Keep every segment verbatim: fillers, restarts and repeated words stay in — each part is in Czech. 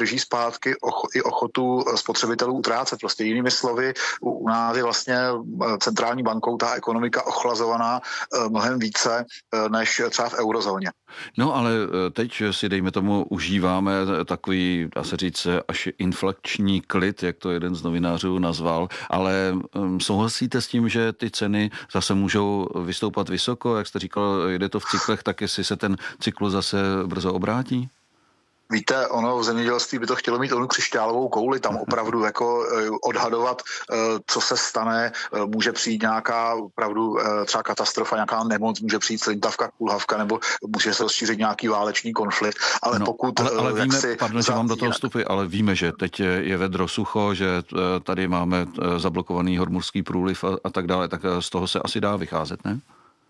drží zpátky ocho, i ochotu spotřebitelů utrácet. Prostě jinými slovy, u, u nás je vlastně centrální bankou ta ekonomika ochlazovaná mnohem více než třeba v eurozóně. No ale teď si dejme tomu užíváme takový, dá se říct, až inflační klid, jak to jeden z novinářů nazval, ale souhlasíte s tím, že ty ceny zase můžou vystoupat vysoko, jak jste říkal, jde to v cyklech, tak jestli se ten cyklus zase brzo obrátí? Víte, ono v zemědělství by to chtělo mít onu křišťálovou kouli, tam opravdu jako odhadovat, co se stane, může přijít nějaká opravdu třeba katastrofa, nějaká nemoc, může přijít slintavka, kulhavka, nebo může se rozšířit nějaký válečný konflikt, ale no, pokud... Ale, ale víme, si pardon, že vám do toho vstupy, ale víme, že teď je vedro sucho, že tady máme zablokovaný Hormuzský průliv a, a tak dále, tak z toho se asi dá vycházet, ne?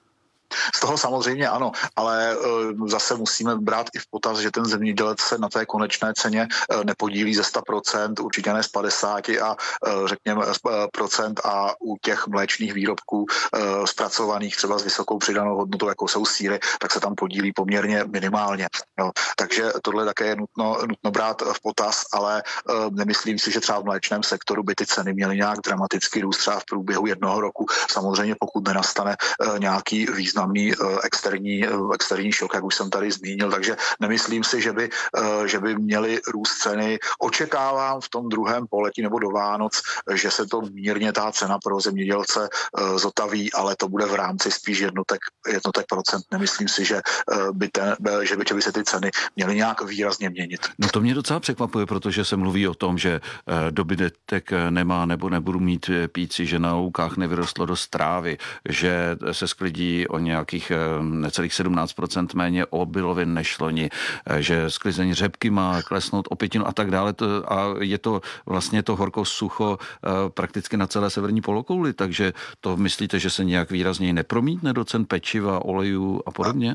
Z toho samozřejmě ano, ale zase musíme brát i v potaz, že ten zemědělec se na té konečné ceně nepodílí ze sto procent, určitě ne z padesát a řekněme procent a u těch mléčných výrobků zpracovaných třeba s vysokou přidanou hodnotou, jako jsou sýry, tak se tam podílí poměrně minimálně. No, takže tohle také je nutno, nutno brát v potaz, ale nemyslím si, že třeba v mléčném sektoru by ty ceny měly nějak dramaticky růst třeba v průběhu jednoho roku. Samozřejmě pokud nenastane nějaký význam externí, externí šok, jak už jsem tady zmínil, takže nemyslím si, že by, že by měly růst ceny. Očekávám v tom druhém poletí nebo do Vánoc, že se to mírně ta cena pro zemědělce zotaví, ale to bude v rámci spíš jednotek, jednotek procent. Nemyslím si, že by, ten, že by, že by se ty ceny měly nějak výrazně měnit. No to mě docela překvapuje, protože se mluví o tom, že dobytek nemá nebo nebudu mít píci, že na loukách nevyrostlo dost trávy, že se sklidí o nějakých necelých sedmnáct procent méně obilovin než loni, že sklizení řepky má klesnout o pětinu a tak dále. A je to vlastně to horko sucho prakticky na celé severní polokouli, takže to myslíte, že se nějak výrazněji nepromítne do cen pečiva, olejů a podobně?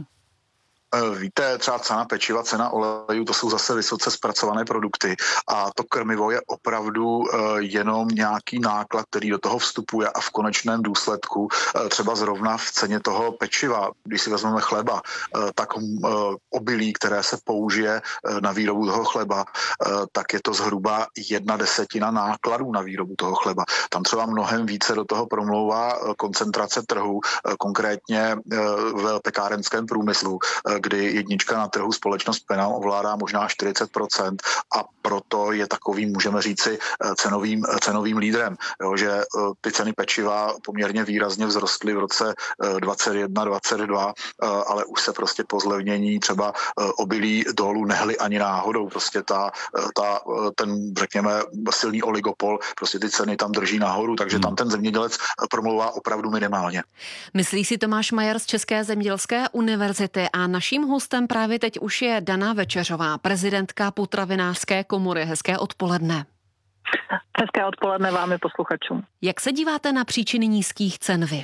Víte, třeba cena pečiva, cena olejů, to jsou zase vysoce zpracované produkty a to krmivo je opravdu jenom nějaký náklad, který do toho vstupuje a v konečném důsledku třeba zrovna v ceně toho pečiva, když si vezmeme chleba, tak obilí, které se použije na výrobu toho chleba, tak je to zhruba jedna desetina nákladů na výrobu toho chleba. Tam třeba mnohem více do toho promlouvá koncentrace trhu, konkrétně v pekárenském průmyslu, kdy jednička na trhu společnost Penam ovládá možná čtyřicet procent a proto je takovým, můžeme říci, cenovým, cenovým lídrem. Jo, že ty ceny pečiva poměrně výrazně vzrostly v roce dvacet jedna dvacet dva, ale už se prostě po zlevnění třeba obilí dolů nehly ani náhodou. Prostě ta, ta, ten, řekněme, silný oligopol, prostě ty ceny tam drží nahoru, takže hmm. tam ten zemědělec promlouvá opravdu minimálně. Myslí si Tomáš Majer z České zemědělské univerzity a naším hostem právě teď už je Dana Večeřová, prezidentka Potravinářské komory. Hezké odpoledne. Hezké odpoledne vám i posluchačům. Jak se díváte na příčiny nízkých cen vy?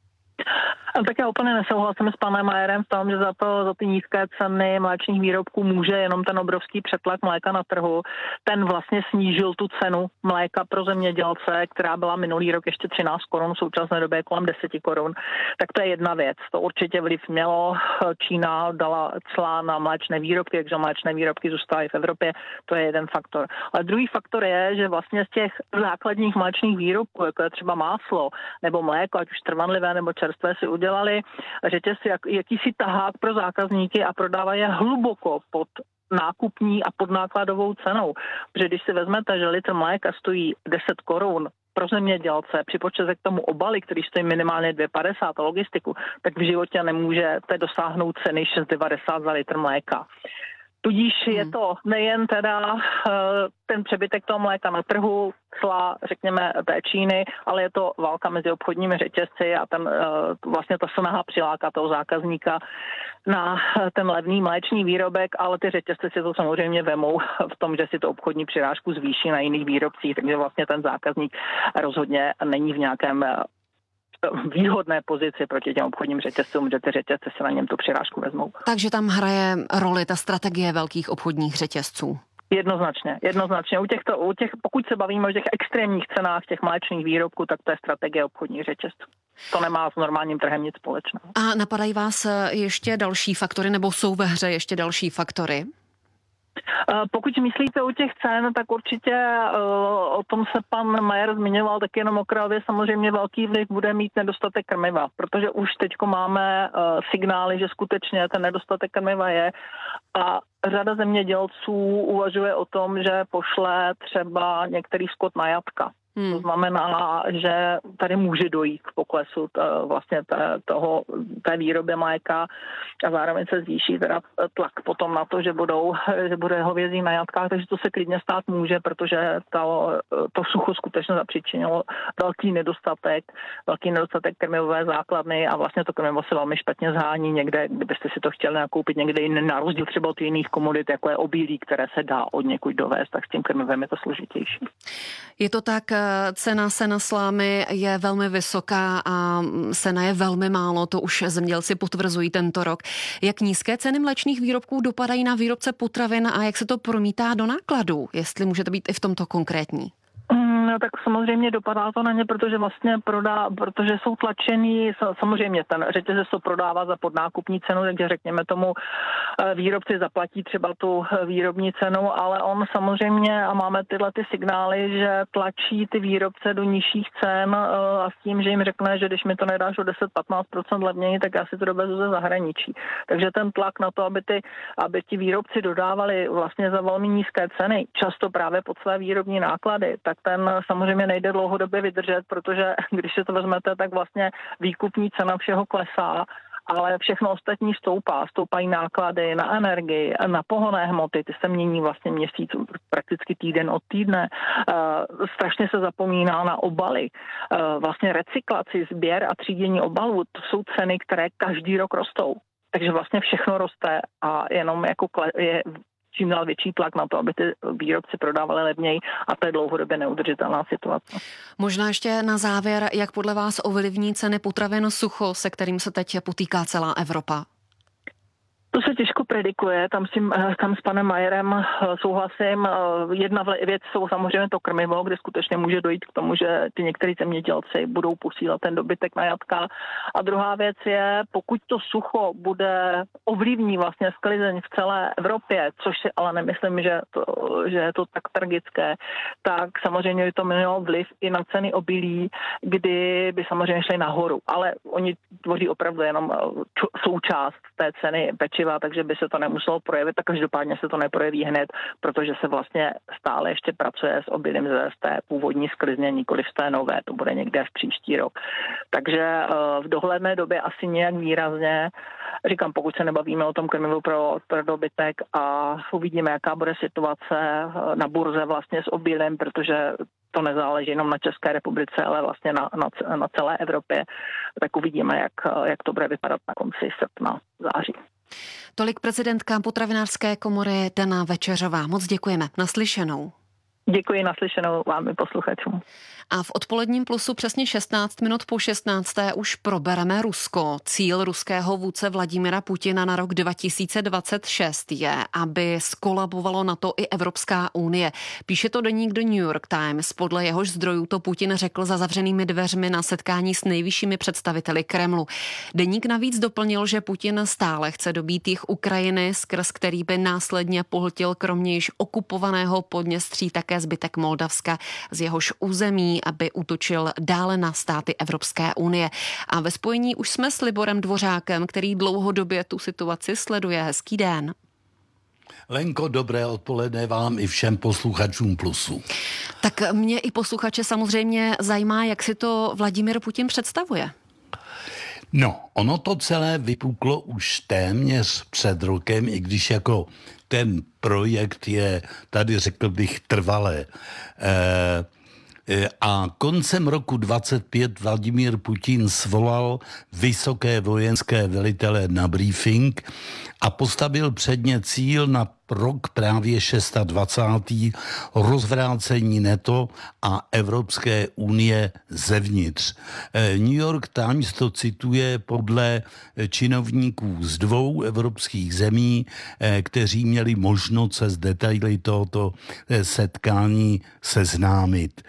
Tak já úplně nesouhlasím s panem Majerem v tom, že za to, za ty nízké ceny mléčných výrobků může jenom ten obrovský přetlak mléka na trhu. Ten vlastně snížil tu cenu mléka pro zemědělce, která byla minulý rok ještě třináct korun, v současné době kolem deset korun. Tak to je jedna věc. To určitě vliv mělo. Čína dala cla na mléčné výrobky, takže mléčné výrobky zůstávají v Evropě. To je jeden faktor. Ale druhý faktor je, že vlastně z těch základních mléčných výrobků, jako je třeba máslo nebo mléko, ať už trvanlivé nebo čerstvé, si udělali řetěz jak, jakýsi tahák pro zákazníky a prodávají je hluboko pod nákupní a pod nákladovou cenou. Protože když si vezmete, že litr mléka stojí deset korun pro zemědělce, připočtete k tomu obaly, který stojí minimálně dvě padesát a logistiku, tak v životě nemůžete dosáhnout ceny šest devadesát za litr mléka. Tudíž hmm. je to nejen teda uh, ten přebytek toho mléka na trhu, cla, řekněme, té Číny, ale je to válka mezi obchodními řetězci a ten, uh, vlastně ta snaha přilákat toho zákazníka na ten levný mléčný výrobek, ale ty řetězce si to samozřejmě vemou v tom, že si to obchodní přirážku zvýší na jiných výrobcích, takže vlastně ten zákazník rozhodně není v nějakém výhodné pozici proti těm obchodním řetězcům, že ty řetězce se na něm tu přirážku vezmou. Takže tam hraje roli ta strategie velkých obchodních řetězců. Jednoznačně, jednoznačně. U těchto, u těch, pokud se bavíme o těch extrémních cenách těch mléčných výrobků, tak to je strategie obchodních řetězců. To nemá s normálním trhem nic společného. A napadají vás ještě další faktory, nebo jsou ve hře ještě další faktory? Pokud myslíte o těch cen, tak určitě o tom se pan Majer zmiňoval, tak jenom okrajově samozřejmě velký vliv bude mít nedostatek krmiva, protože už teďko máme signály, že skutečně ten nedostatek krmiva je a řada zemědělců uvažuje o tom, že pošle třeba některý skot na jatka. Hmm. To znamená, že tady může dojít k poklesu t, vlastně t, toho, té výroby mléka a zároveň se zvýší teda tlak potom na to, že, budou, že bude hovězí na jatkách, takže to se klidně stát může, protože to, to sucho skutečně zapříčinilo velký nedostatek, velký nedostatek krmivové základny a vlastně to krmivo se velmi špatně zhání někde, kdybyste si to chtěli nakoupit někde jiný, na rozdíl třeba od jiných komodit, jako je obilí, které se dá od někud dovést, tak s tím krmivem je to složitější. Je to tak, cena sena slámy je velmi vysoká a sena je velmi málo, to už zemědělci potvrzují tento rok. Jak nízké ceny mléčných výrobků dopadají na výrobce potravin a jak se to promítá do nákladů, jestli můžete být i v tomto konkrétní? No, tak samozřejmě dopadá to na ně, protože vlastně prodá, protože jsou tlačený, samozřejmě ten řetězec to prodává za podnákupní cenu, takže řekněme tomu výrobci zaplatí třeba tu výrobní cenu, ale on samozřejmě, a máme tyhle ty signály, že tlačí ty výrobce do nižších cen a s tím, že jim řekne, že když mi to nedáš o deset až patnáct procent levněji, tak já si to dovezu ze zahraničí. Takže ten tlak na to, aby, ty, aby ti výrobci dodávali vlastně za velmi nízké ceny, často právě pod své výrobní náklady, tak ten samozřejmě nejde dlouhodobě vydržet, protože když si to vezmete, tak vlastně výkupní cena všeho klesá, ale všechno ostatní stoupá. Stoupají náklady na energii, na pohonné hmoty, ty se mění vlastně měsíc, prakticky týden od týdne. Uh, strašně se zapomíná na obaly. Uh, vlastně recyklaci, sběr a třídění obalů, to jsou ceny, které každý rok rostou. Takže vlastně všechno roste a jenom jako kle- je čím dál větší tlak na to, aby ty výrobci prodávali levněji a to je dlouhodobě neudržitelná situace. Možná ještě na závěr, jak podle vás ovlivní ceny potravin sucho, se kterým se teď potýká celá Evropa? To se těžko predikuje, tam s, tím, tam s panem Majerem souhlasím. Jedna věc jsou samozřejmě to krmivo, kde skutečně může dojít k tomu, že ty některý zemědělci budou posílat ten dobytek na jatka. A druhá věc je, pokud to sucho bude ovlivní vlastně sklizeň v celé Evropě, což si ale nemyslím, že, to, že je to tak tragické, tak samozřejmě by to mělo vliv i na ceny obilí, kdy by samozřejmě šly nahoru. Ale oni tvoří opravdu jenom součást té ceny pečiva, takže by se to nemuselo projevit, tak každopádně se to neprojeví hned, protože se vlastně stále ještě pracuje s obilím z té původní sklizně, nikoli z té nové, to bude někde až příští rok. Takže v dohledné době asi nějak výrazně, říkám, pokud se nebavíme o tom krmivu pro, pro dobytek a uvidíme, jaká bude situace na burze vlastně s obilím, protože to nezáleží jenom na České republice, ale vlastně na, na, na celé Evropě, tak uvidíme, jak, jak to bude vypadat na konci srpna, září. Tolik prezidentka Potravinářské komory Dana Večeřová. Moc děkujeme. Naslyšenou. Děkuji, naslyšenou vám i posluchačům. A v odpoledním plusu přesně šestnáct minut po šestnácté už probereme Rusko. Cíl ruského vůdce Vladimira Putina na rok dva tisíce dvacet šest je, aby skolabovalo NATO i Evropská unie. Píše to deník The New York Times. Podle jehož zdrojů to Putin řekl za zavřenými dveřmi na setkání s nejvyššími představiteli Kremlu. Deník navíc doplnil, že Putin stále chce dobít jich Ukrajiny, skrz který by následně pohltil kromě již okupovaného Podněstří také zbytek Moldavska, z jehož území, aby útočil dále na státy Evropské unie. A ve spojení už jsme s Liborem Dvořákem, který dlouhodobě tu situaci sleduje. Hezký den. Lenko, dobré odpoledne vám i všem posluchačům Plusu. Tak mě i posluchače samozřejmě zajímá, jak si to Vladimir Putin představuje. No, ono to celé vypuklo už téměř před rokem, i když jako ten projekt je, tady řekl bych, trvalé. Eh, A koncem roku dvacet pět Vladimír Putin svolal vysoké vojenské velitele na briefing a postavil před ně cíl na rok právě dvacátý šestý rozvrácení NATO a Evropské unie zevnitř. New York Times to cituje podle činovníků z dvou evropských zemí, kteří měli možnost se s detaily tohoto setkání seznámit.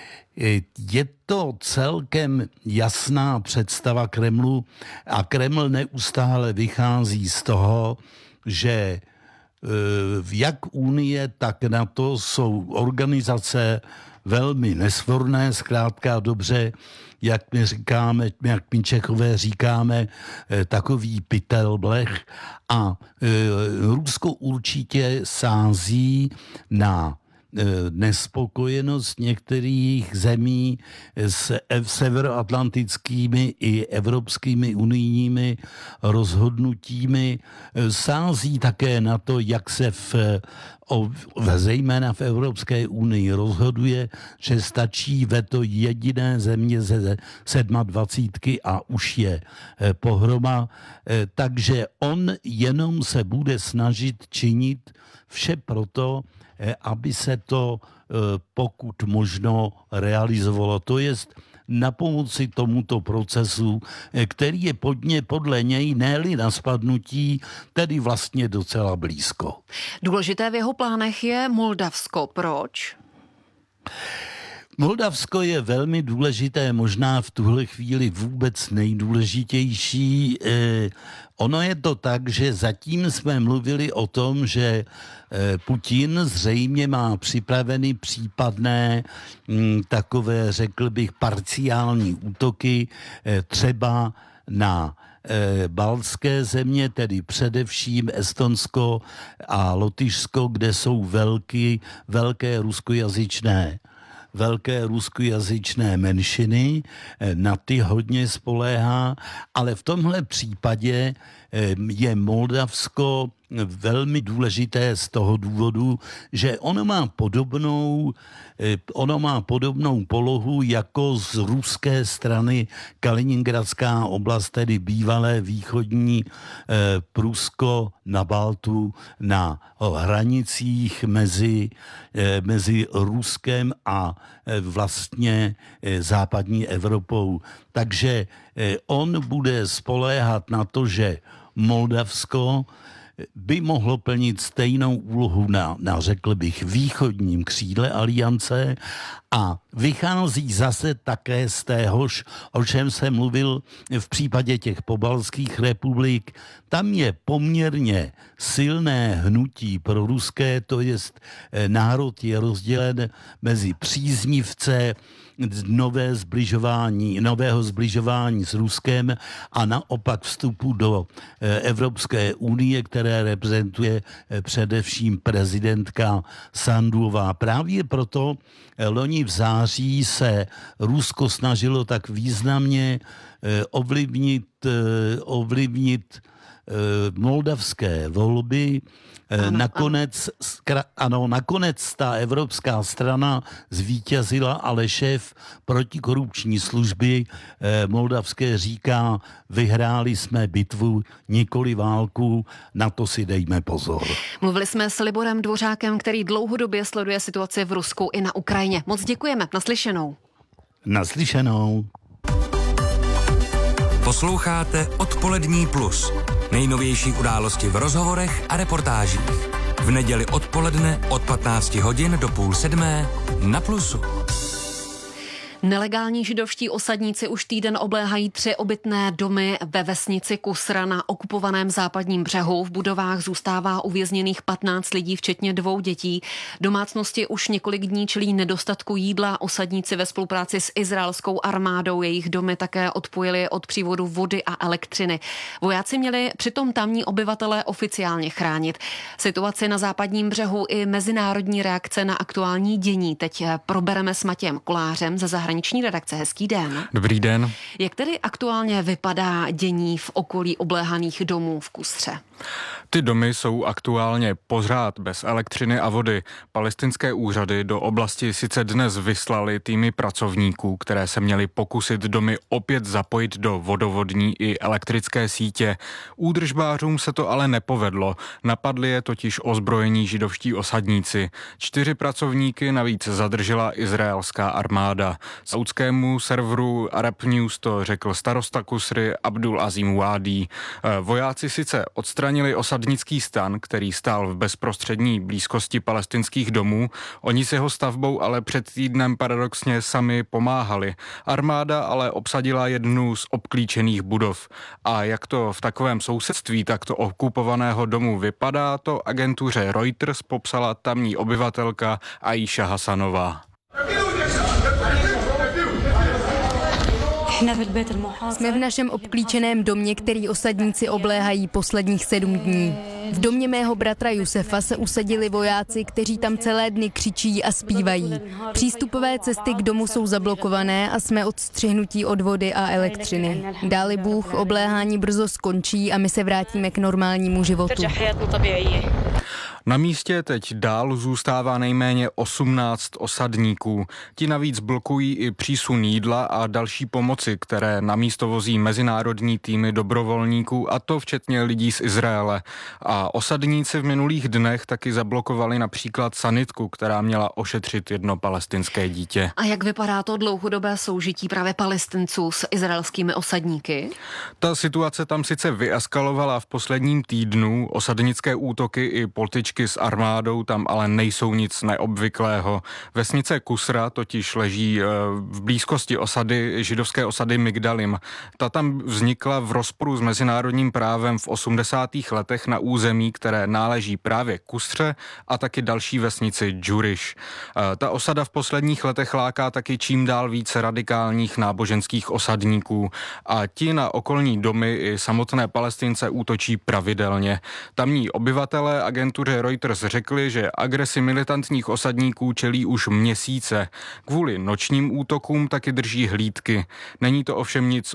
Je to celkem jasná představa Kremlu a Kreml neustále vychází z toho, že jak Unie, tak NATO jsou organizace velmi nesvorné, zkrátka dobře, jak my říkáme, jak my Čechové říkáme, takový pytel blech. A Rusko určitě sází na nespokojenost některých zemí s severoatlantickými i evropskými unijními rozhodnutími. Sází také na to, jak se v, o, zejména v Evropské unii rozhoduje, že stačí veto jediné země ze sedmadvacítky a už je pohroma. Takže on jenom se bude snažit činit vše proto, aby se to pokud možno realizovalo. To jest na pomoci tomuto procesu, který je podně, podle něj ne-li na spadnutí, tedy vlastně docela blízko. Důležité v jeho plánech je Moldavsko. Proč? Moldavsko je velmi důležité, možná v tuhle chvíli vůbec nejdůležitější. Eh, ono je to tak, že zatím jsme mluvili o tom, že eh, Putin zřejmě má připraveny případné hm, takové, řekl bych, parciální útoky eh, třeba na baltské země, tedy především Estonsko a Lotyšsko, kde jsou velký, velké ruskojazyčné velké ruskojazyčné menšiny, na ty hodně spoléhá, ale v tomhle případě je Moldavsko velmi důležité z toho důvodu, že ono má podobnou, ono má podobnou polohu jako z ruské strany Kaliningradská oblast, tedy bývalé východní Prusko na Baltu, na hranicích mezi, mezi Ruskem a vlastně západní Evropou. Takže on bude spoléhat na to, že Moldavsko by mohlo plnit stejnou úlohu na, na, řekl bych, východním křídle aliance a vychází zase také z téhož, o čem jsem mluvil v případě těch pobaltských republik. Tam je poměrně silné hnutí pro ruské, to jest národ je rozdělen mezi příznivce nové zbližování, nového zbližování s Ruskem a naopak vstupu do Evropské unie, které reprezentuje především prezidentka Sanduová. Právě proto loni v září se Rusko snažilo tak významně ovlivnit, ovlivnit moldavské volby. Ano, nakonec, ano. ano, nakonec ta evropská strana zvítězila, ale šéf protikorupční služby eh, moldavské říká, vyhráli jsme bitvu, nikoli válku, na to si dejme pozor. Mluvili jsme s Liborem Dvořákem, který dlouhodobě sleduje situaci v Rusku i na Ukrajině. Moc děkujeme, naslyšenou. Naslyšenou. Posloucháte Odpolední plus. Nejnovější události v rozhovorech a reportážích. V neděli odpoledne od patnácti hodin do půl sedmé na Plusu. Nelegální židovští osadníci už týden obléhají tři obytné domy ve vesnici Kusra na okupovaném západním břehu. V budovách zůstává uvězněných patnáct lidí, včetně dvou dětí. Domácnosti už několik dní čelí nedostatku jídla. Osadníci ve spolupráci s izraelskou armádou jejich domy také odpojili od přívodu vody a elektřiny. Vojáci měli přitom tamní obyvatele oficiálně chránit. Situaci na západním břehu i mezinárodní reakce na aktuální dění teď probereme s Matějem Kolářem ze zahraniční redakce. Hezký den. Dobrý den. Jak tedy aktuálně vypadá dění v okolí obléhaných domů v Kusře? Ty domy jsou aktuálně pořád bez elektřiny a vody. Palestinské úřady do oblasti sice dnes vyslali týmy pracovníků, které se měly pokusit domy opět zapojit do vodovodní i elektrické sítě. Údržbářům se to ale nepovedlo. Napadli je totiž ozbrojení židovští osadníci. Čtyři pracovníky navíc zadržela izraelská armáda. Saudskému serveru Arab News to řekl starosta Kusry Abdul Azim Wádí. Vojáci sice odstranili odstranili osadnický stan, který stál v bezprostřední blízkosti palestinských domů. Oni s jeho stavbou ale před týdnem paradoxně sami pomáhali. Armáda ale obsadila jednu z obklíčených budov. A jak to v takovém sousedství takto okupovaného domu vypadá, to agentuře Reuters popsala tamní obyvatelka Aisha Hasanová. Jsme v našem obklíčeném domě, který osadníci obléhají posledních sedm dní. V domě mého bratra Jusefa se usadili vojáci, kteří tam celé dny křičí a zpívají. Přístupové cesty k domu jsou zablokované a jsme odstřihnutí od vody a elektřiny. Dáli Bůh, obléhání brzo skončí a my se vrátíme k normálnímu životu. Na místě teď dál zůstává nejméně osmnáct osadníků. Ti navíc blokují i přísun jídla a další pomoci, které na místo vozí mezinárodní týmy dobrovolníků, a to včetně lidí z Izraele. A osadníci v minulých dnech taky zablokovali například sanitku, která měla ošetřit jedno palestinské dítě. A jak vypadá to dlouhodobé soužití právě Palestinců s izraelskými osadníky? Ta situace tam sice vyeskalovala v posledním týdnu. Osadnické útoky i potyčky s armádou tam ale nejsou nic neobvyklého. Vesnice Kusra totiž leží v blízkosti osady, židovské osady Migdalim. Ta tam vznikla v rozporu s mezinárodním právem v osmdesátých letech na území, které náleží právě Kusře a taky další vesnici Džuriš. Ta osada v posledních letech láká taky čím dál více radikálních náboženských osadníků a ti na okolní domy i samotné Palestince útočí pravidelně. Tamní obyvatelé agentuře Reuters řekli, že agresi militantních osadníků čelí už měsíce. Kvůli nočním útokům taky drží hlídky. Není to ovšem nic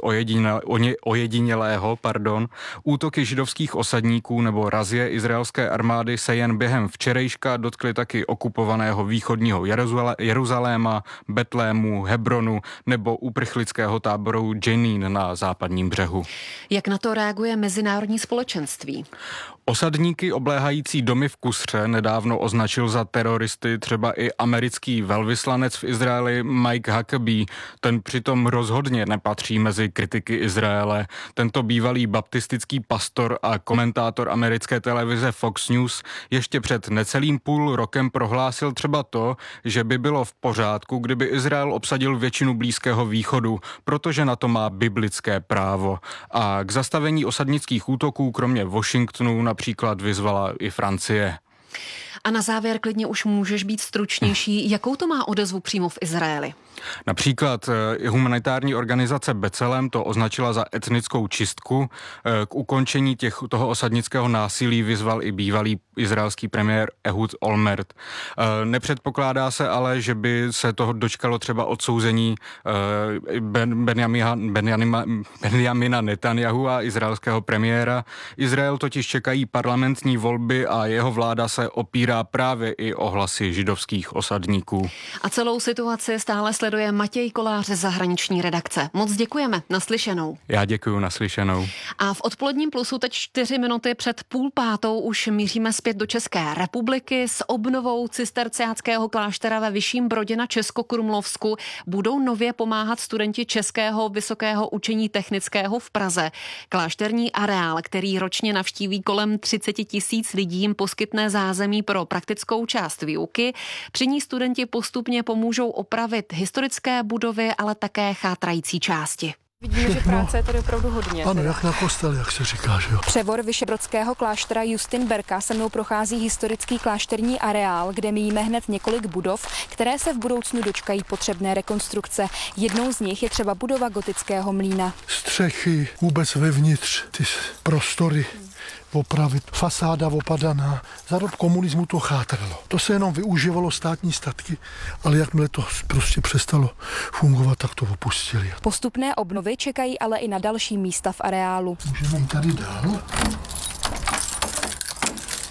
ojedinělého, pardon. Útoky židovských osadníků nebo razie izraelské armády se jen během včerejška dotkly taky okupovaného východního Jeruzaléma, Betlému, Hebronu nebo uprchlického táboru Jenin na západním břehu. Jak na to reaguje mezinárodní společenství? Osadníky obléhající domy v Kusře nedávno označil za teroristy třeba i americký velvyslanec v Izraeli Mike Huckabee. Ten přitom rozhodně nepatří mezi kritiky Izraele. Tento bývalý baptistický pastor a komentátor americké televize Fox News ještě před necelým půl rokem prohlásil třeba to, že by bylo v pořádku, kdyby Izrael obsadil většinu Blízkého východu, protože na to má biblické právo. A k zastavení osadnických útoků kromě Washingtonu například vyzvala i Francie. A na závěr klidně už můžeš být stručnější. Jakou to má odezvu přímo v Izraeli? Například humanitární organizace B'Tselem to označila za etnickou čistku. K ukončení těch, toho osadnického násilí vyzval i bývalý izraelský premiér Ehud Olmert. Nepředpokládá se ale, že by se toho dočkalo třeba odsouzení ben, Benjamina, Benjamina, Benjamina Netanyahu a izraelského premiéra. Izrael totiž čekají parlamentní volby a jeho vláda se opírá právě i o hlasy židovských osadníků. A celou situaci stále sleduje Matěj Kolář z zahraniční redakce. Moc děkujeme, naslyšenou. Já děkuju, naslyšenou. A v Odpoledním plusu teď čtyři minuty před půl pátou už míříme zpět do České republiky. S obnovou cisterciáckého kláštera ve Vyšším Brodě na Českokrumlovsku budou nově pomáhat studenti Českého vysokého učení technického v Praze. Klášterní areál, který ročně navštíví kolem třicet tisíc lidí, jim poskytne zázemí pro praktickou část výuky. Při ní studenti postupně pomůžou opravit historické budovy, ale také chátrající části. Vidíme, že práce je tady opravdu hodně. Ano, jak na kostel, jak se říká, že jo. Převor vyšebrodského kláštera Justinberka se mnou prochází historický klášterní areál, kde míjíme hned několik budov, které se v budoucnu dočkají potřebné rekonstrukce. Jednou z nich je třeba budova gotického mlýna. Střechy, vůbec vevnitř, ty prostory. Opravit, fasáda opadaná. Za dob komunismu to chátralo. To se jenom využívalo státní statky, ale jakmile to prostě přestalo fungovat, tak to opustili. Postupné obnovy čekají ale i na další místa v areálu. Můžeme jít tady dál.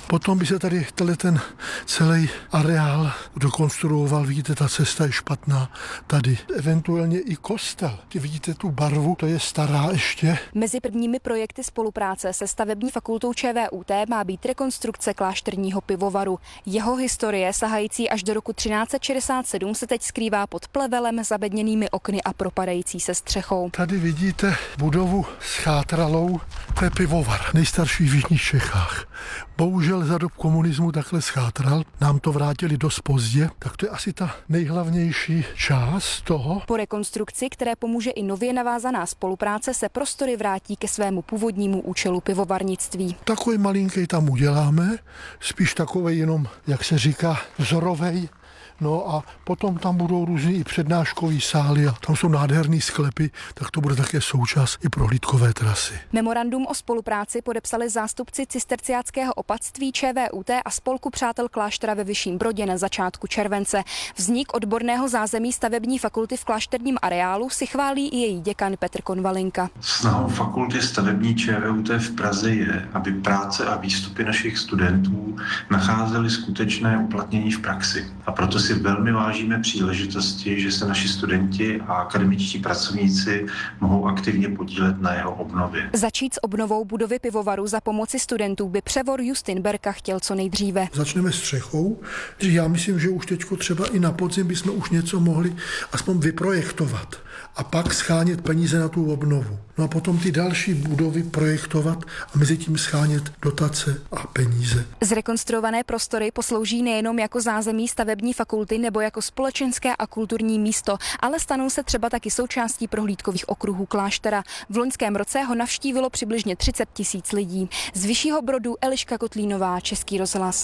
Potom by se tady ten celý areál dokonstruoval, vidíte, ta cesta je špatná tady. Eventuálně i kostel. Ty vidíte tu barvu, to je stará ještě. Mezi prvními projekty spolupráce se stavební fakultou ČVUT má být rekonstrukce klášterního pivovaru. Jeho historie, sahající až do roku třináct set šedesát sedm, se teď skrývá pod plevelem, zabedněnými okny a propadající se střechou. Tady vidíte budovu s chátralou, to je pivovar, nejstarší v jižních Čechách. Bohužel za dob komunismu takhle schátral, nám to vrátili dost pozdě, tak to je asi ta nejhlavnější část toho. Po rekonstrukci, které pomůže i nově navázaná spolupráce, se prostory vrátí ke svému původnímu účelu pivovarnictví. Takový malinký tam uděláme, spíš takovej jenom, jak se říká, vzorovej. No a potom tam budou různý i přednáškový sály a tam jsou nádherný sklepy, tak to bude také součást i prohlídkové trasy. Memorandum o spolupráci podepsali zástupci cisterciáckého opatství ČVUT a Spolku přátel kláštera ve Vyšším Brodě na začátku července. Vznik odborného zázemí stavební fakulty v klášterním areálu si chválí i její děkan Petr Konvalinka. Snahou fakulty stavební ČVUT v Praze je, aby práce a výstupy našich studentů nacházely skutečné uplatnění v praxi. A proto si velmi vážíme příležitosti, že se naši studenti a akademičtí pracovníci mohou aktivně podílet na jeho obnově. Začít s obnovou budovy pivovaru za pomoci studentů by převor Justin Berka chtěl co nejdříve. Začneme střechou. Já myslím, že už teďko třeba i na podzim bychom už něco mohli aspoň vyprojektovat a pak schánět peníze na tu obnovu. No a potom ty další budovy projektovat a mezi tím schánět dotace a peníze. Zrekonstruované prostory poslouží nejenom jako zázemí stavební fakulty nebo jako společenské a kulturní místo, ale stanou se třeba taky součástí prohlídkových okruhů kláštera. V loňském roce ho navštívilo přibližně třicet tisíc lidí. Z Vyššího Brodu Eliška Kotlínová, Český rozhlas.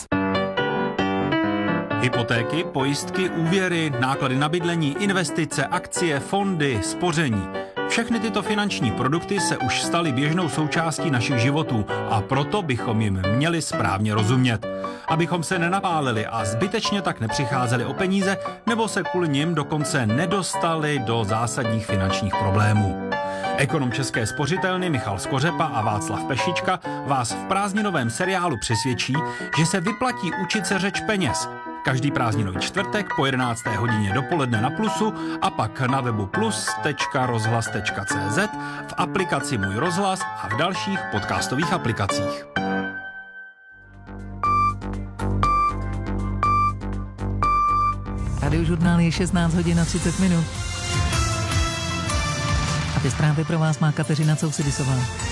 Hypotéky, pojistky, úvěry, náklady na bydlení, investice, akcie, fondy, spoření. Všechny tyto finanční produkty se už staly běžnou součástí našich životů a proto bychom jim měli správně rozumět. Abychom se nenapálili a zbytečně tak nepřicházeli o peníze nebo se kvůli nim dokonce nedostali do zásadních finančních problémů. Ekonom České spořitelny Michal Skořepa a Václav Pešička vás v prázdninovém seriálu přesvědčí, že se vyplatí učit se řeč peněz. Každý prázdninový čtvrtek po jedenácté hodině dopoledne na Plusu a pak na webu plus tečka rozhlas tečka cé zet, v aplikaci Můj rozhlas a v dalších podcastových aplikacích. Radiožurnál je šestnáct hodin a třicet minut. A ty zprávy pro vás má Kateřina Cousidisová.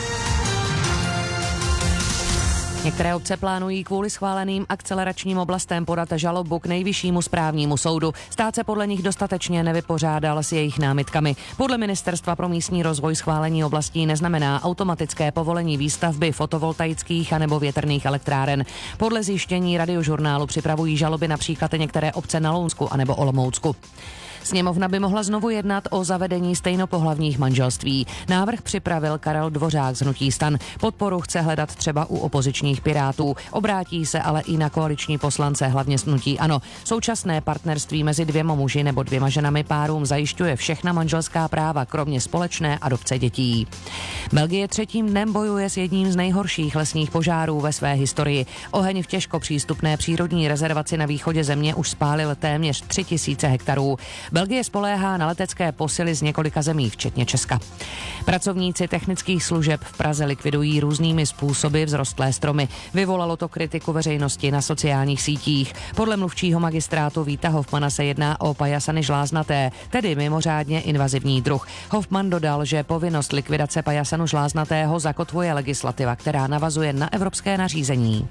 Některé obce plánují kvůli schváleným akceleračním oblastem podat žalobu k Nejvyššímu správnímu soudu. Stát se podle nich dostatečně nevypořádal s jejich námitkami. Podle Ministerstva pro místní rozvoj schválení oblastí neznamená automatické povolení výstavby fotovoltaických anebo větrných elektráren. Podle zjištění Radiožurnálu připravují žaloby například některé obce na Lounsku anebo Olomoucku. Sněmovna by mohla znovu jednat o zavedení stejnopohlavních manželství. Návrh připravil Karel Dvořák z hnutí STAN. Podporu chce hledat třeba u opozičních Pirátů. Obrátí se ale i na koaliční poslance, hlavně z hnutí ANO. Současné partnerství mezi dvěma muži nebo dvěma ženami párům zajišťuje všechna manželská práva, kromě společné adopce dětí. Belgie třetím dnem bojuje s jedním z nejhorších lesních požárů ve své historii. Oheň v těžko přístupné přírodní rezervaci na východě země už spálil téměř tři tisíce hektarů. Belgie spoléhá na letecké posily z několika zemí, včetně Česka. Pracovníci technických služeb v Praze likvidují různými způsoby vzrostlé stromy. Vyvolalo to kritiku veřejnosti na sociálních sítích. Podle mluvčího magistrátu Víta Hofmana se jedná o pajasany žláznaté, tedy mimořádně invazivní druh. Hofman dodal, že povinnost likvidace pajasanu žláznatého zakotvuje legislativa, která navazuje na evropské nařízení.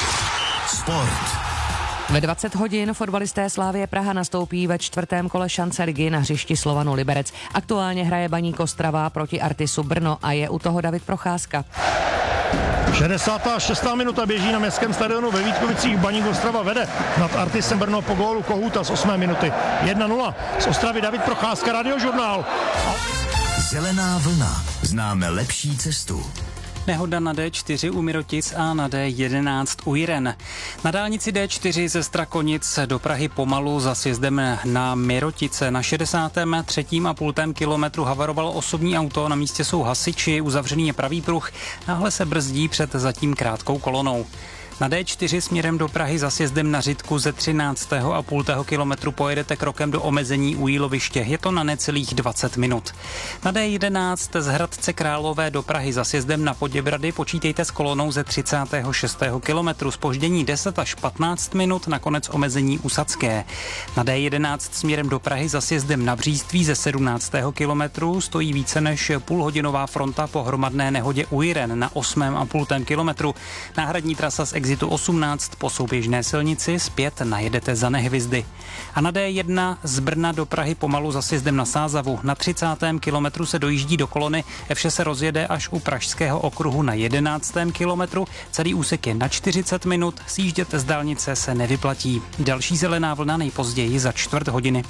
Sport. Ve dvacet hodin fotbalisté Slavie Praha nastoupí ve čtvrtém kole šance ligy na hřišti Slovanu Liberec. Aktuálně hraje Baník Ostrava proti Artisu Brno a je u toho David Procházka. šedesátá šestá minuta běží na městském stadionu ve Vítkovicích. Baník Ostrava vede nad Artisem Brno po gólu Kohouta z osmé minuty. jedna nula. Z Ostravy David Procházka, Radiožurnál. Zelená vlna. Známe lepší cestu. Nehoda na D čtyři u Mirotic a na D jedenáct u Jiren. Na dálnici D čtyři ze Strakonic do Prahy pomalu za sjezdem na Mirotice. Na šedesátém třetím a půltém kilometru havarovalo osobní auto, na místě jsou hasiči, uzavřený je pravý pruh, náhle se brzdí před zatím krátkou kolonou. Na D čtyři směrem do Prahy za sjezdem na Řitku ze třináctého a půl kilometru pojedete krokem do omezení u Jíloviště. Je to na necelých dvacet minut. Na D jedenáct z Hradce Králové do Prahy za sjezdem na Poděbrady počítejte s kolonou ze třicátého šestého kilometru. Zpoždění deset až patnáct minut, nakonec omezení u Sadské. Na D jedenáct směrem do Prahy za sjezdem na Bříství ze sedmnáctého kilometru stojí více než půlhodinová fronta po hromadné nehodě u Jiren na osmém a půl kilometru. Náhradní trasa z exitu osmnáct po souběžné silnici zpět najedete za Nehvizdy. A na D jedna z Brna do Prahy pomalu za sjezdem na Sázavu. Na třicátém kilometru se dojíždí do kolony, vše se rozjede až u Pražského okruhu na jedenáctém kilometru. Celý úsek je na čtyřicet minut, sjíždět z dálnice se nevyplatí. Další zelená vlna nejpozději za čtvrt hodiny.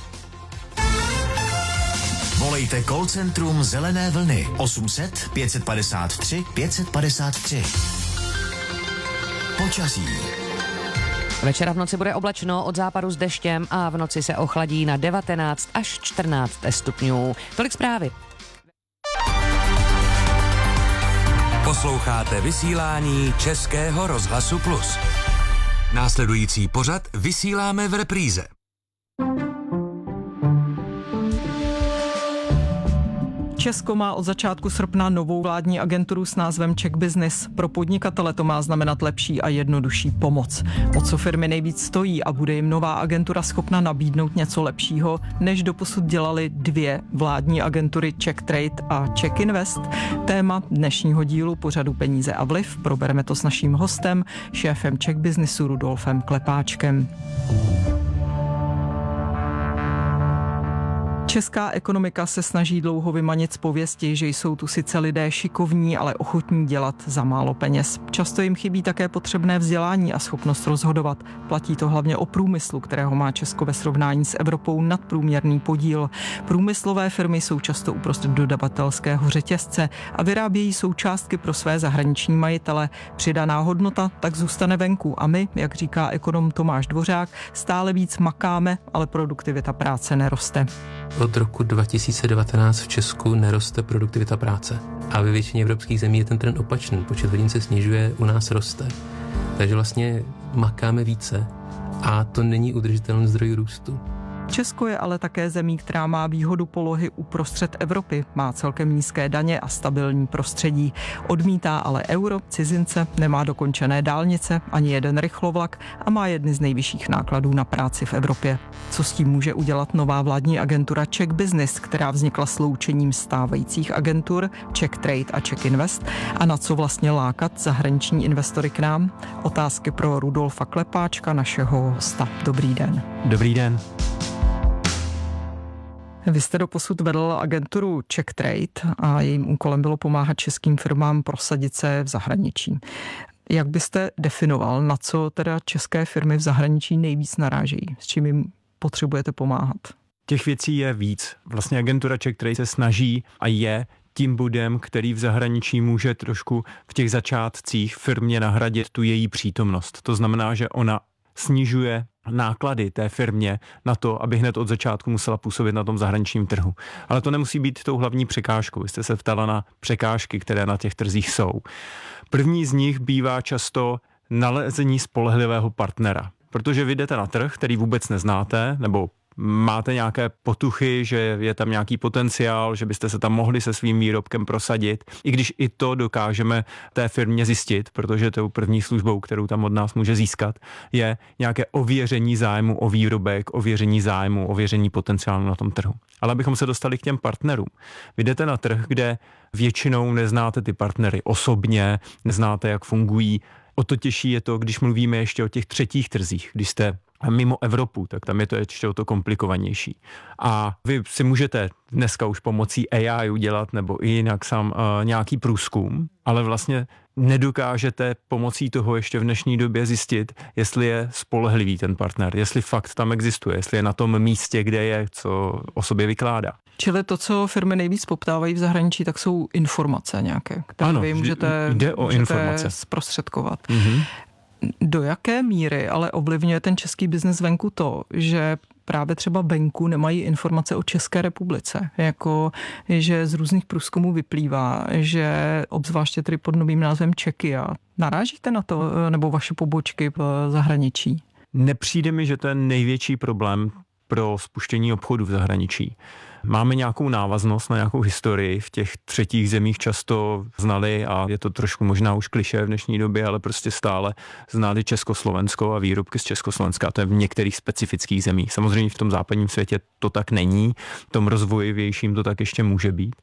Volejte call centrum Zelené vlny osm set pět padesát tři pět padesát tři. Počasí. Večera v noci bude oblačno, od západu s deštěm a v noci se ochladí na devatenáct až čtrnáct stupňů. Tolik zprávy. Posloucháte vysílání Českého rozhlasu Plus. Následující pořad vysíláme v repríze. Česko má od začátku srpna novou vládní agenturu s názvem Czech Business. Pro podnikatele to má znamenat lepší a jednodušší pomoc. O co firmy nejvíc stojí a bude jim nová agentura schopna nabídnout něco lepšího, než doposud dělali dvě vládní agentury Czech Trade a Czech Invest? Téma dnešního dílu pořadu Peníze a vliv. Probereme to s naším hostem, šéfem Czech Businessu Rudolfem Klepáčkem. Česká ekonomika se snaží dlouho vymanit z pověsti, že jsou tu sice lidé šikovní, ale ochotní dělat za málo peněz. Často jim chybí také potřebné vzdělání a schopnost rozhodovat. Platí to hlavně o průmyslu, kterého má Česko ve srovnání s Evropou nadprůměrný podíl. Průmyslové firmy jsou často uprostřed dodavatelského řetězce a vyrábějí součástky pro své zahraniční majitele. Přidaná hodnota tak zůstane venku a my, jak říká ekonom Tomáš Dvořák, stále víc makáme, ale produktivita práce neroste. Od roku dva tisíce devatenáct v Česku neroste produktivita práce. A ve většině evropských zemí je ten trend opačný. Počet hodin se snižuje, u nás roste. Takže vlastně makáme více a to není udržitelný zdroj růstu. Česko je ale také zemí, která má výhodu polohy uprostřed Evropy. Má celkem nízké daně a stabilní prostředí. Odmítá ale euro, cizince, nemá dokončené dálnice, ani jeden rychlovlak a má jedny z nejvyšších nákladů na práci v Evropě. Co s tím může udělat nová vládní agentura Czech Business, která vznikla sloučením stávajících agentur Czech Trade a Czech Invest, a na co vlastně lákat zahraniční investory k nám? Otázky pro Rudolfa Klepáčka, našeho hosta. Dobrý den. Dobrý den. Vy jste doposud vedl agenturu Czech Trade a jejím úkolem bylo pomáhat českým firmám prosadit se v zahraničí. Jak byste definoval, na co teda české firmy v zahraničí nejvíc narážejí? S čím jim potřebujete pomáhat? Těch věcí je víc. Vlastně agentura Czech Trade se snaží a je tím bodem, který v zahraničí může trošku v těch začátcích firmě nahradit tu její přítomnost. To znamená, že ona snižuje náklady té firmě na to, aby hned od začátku musela působit na tom zahraničním trhu. Ale to nemusí být tou hlavní překážkou. Vy jste se ptala na překážky, které na těch trzích jsou. První z nich bývá často nalezení spolehlivého partnera. Protože vy jdete na trh, který vůbec neznáte, nebo máte nějaké potuchy, že je tam nějaký potenciál, že byste se tam mohli se svým výrobkem prosadit, i když i to dokážeme té firmě zjistit, protože tou první službou, kterou tam od nás může získat, je nějaké ověření zájmu o výrobek, ověření zájmu, ověření potenciálu na tom trhu. Ale abychom se dostali k těm partnerům. Vy jdete na trh, kde většinou neznáte ty partnery osobně, neznáte, jak fungují. O to těžší je to, když mluvíme ještě o těch třetích trzích, když jste mimo Evropu, tak tam je to ještě o to komplikovanější. A vy si můžete dneska už pomocí A I udělat nebo i jinak sám uh, nějaký průzkum, ale vlastně nedokážete pomocí toho ještě v dnešní době zjistit, jestli je spolehlivý ten partner, jestli fakt tam existuje, jestli je na tom místě, kde je, co o sobě vykládá. Čili to, co firmy nejvíc poptávají v zahraničí, tak jsou informace nějaké, které ano, vy můžete, jde o můžete informace. zprostředkovat. Mm-hmm. Do jaké míry ale ovlivňuje ten český biznes venku to, že právě třeba venku nemají informace o České republice. Jako, že z různých průzkumů vyplývá, že obzvláště tedy pod novým názvem Czechia. Narážíte na to, nebo vaše pobočky v zahraničí? Nepřijde mi, že to je největší problém pro spuštění obchodu v zahraničí. Máme nějakou návaznost na nějakou historii, v těch třetích zemích často znali, a je to trošku možná už klišé v dnešní době, ale prostě stále znali Československo a výrobky z Československa. To je v některých specifických zemích. Samozřejmě v tom západním světě to tak není, v tom rozvojivějším to tak ještě může být.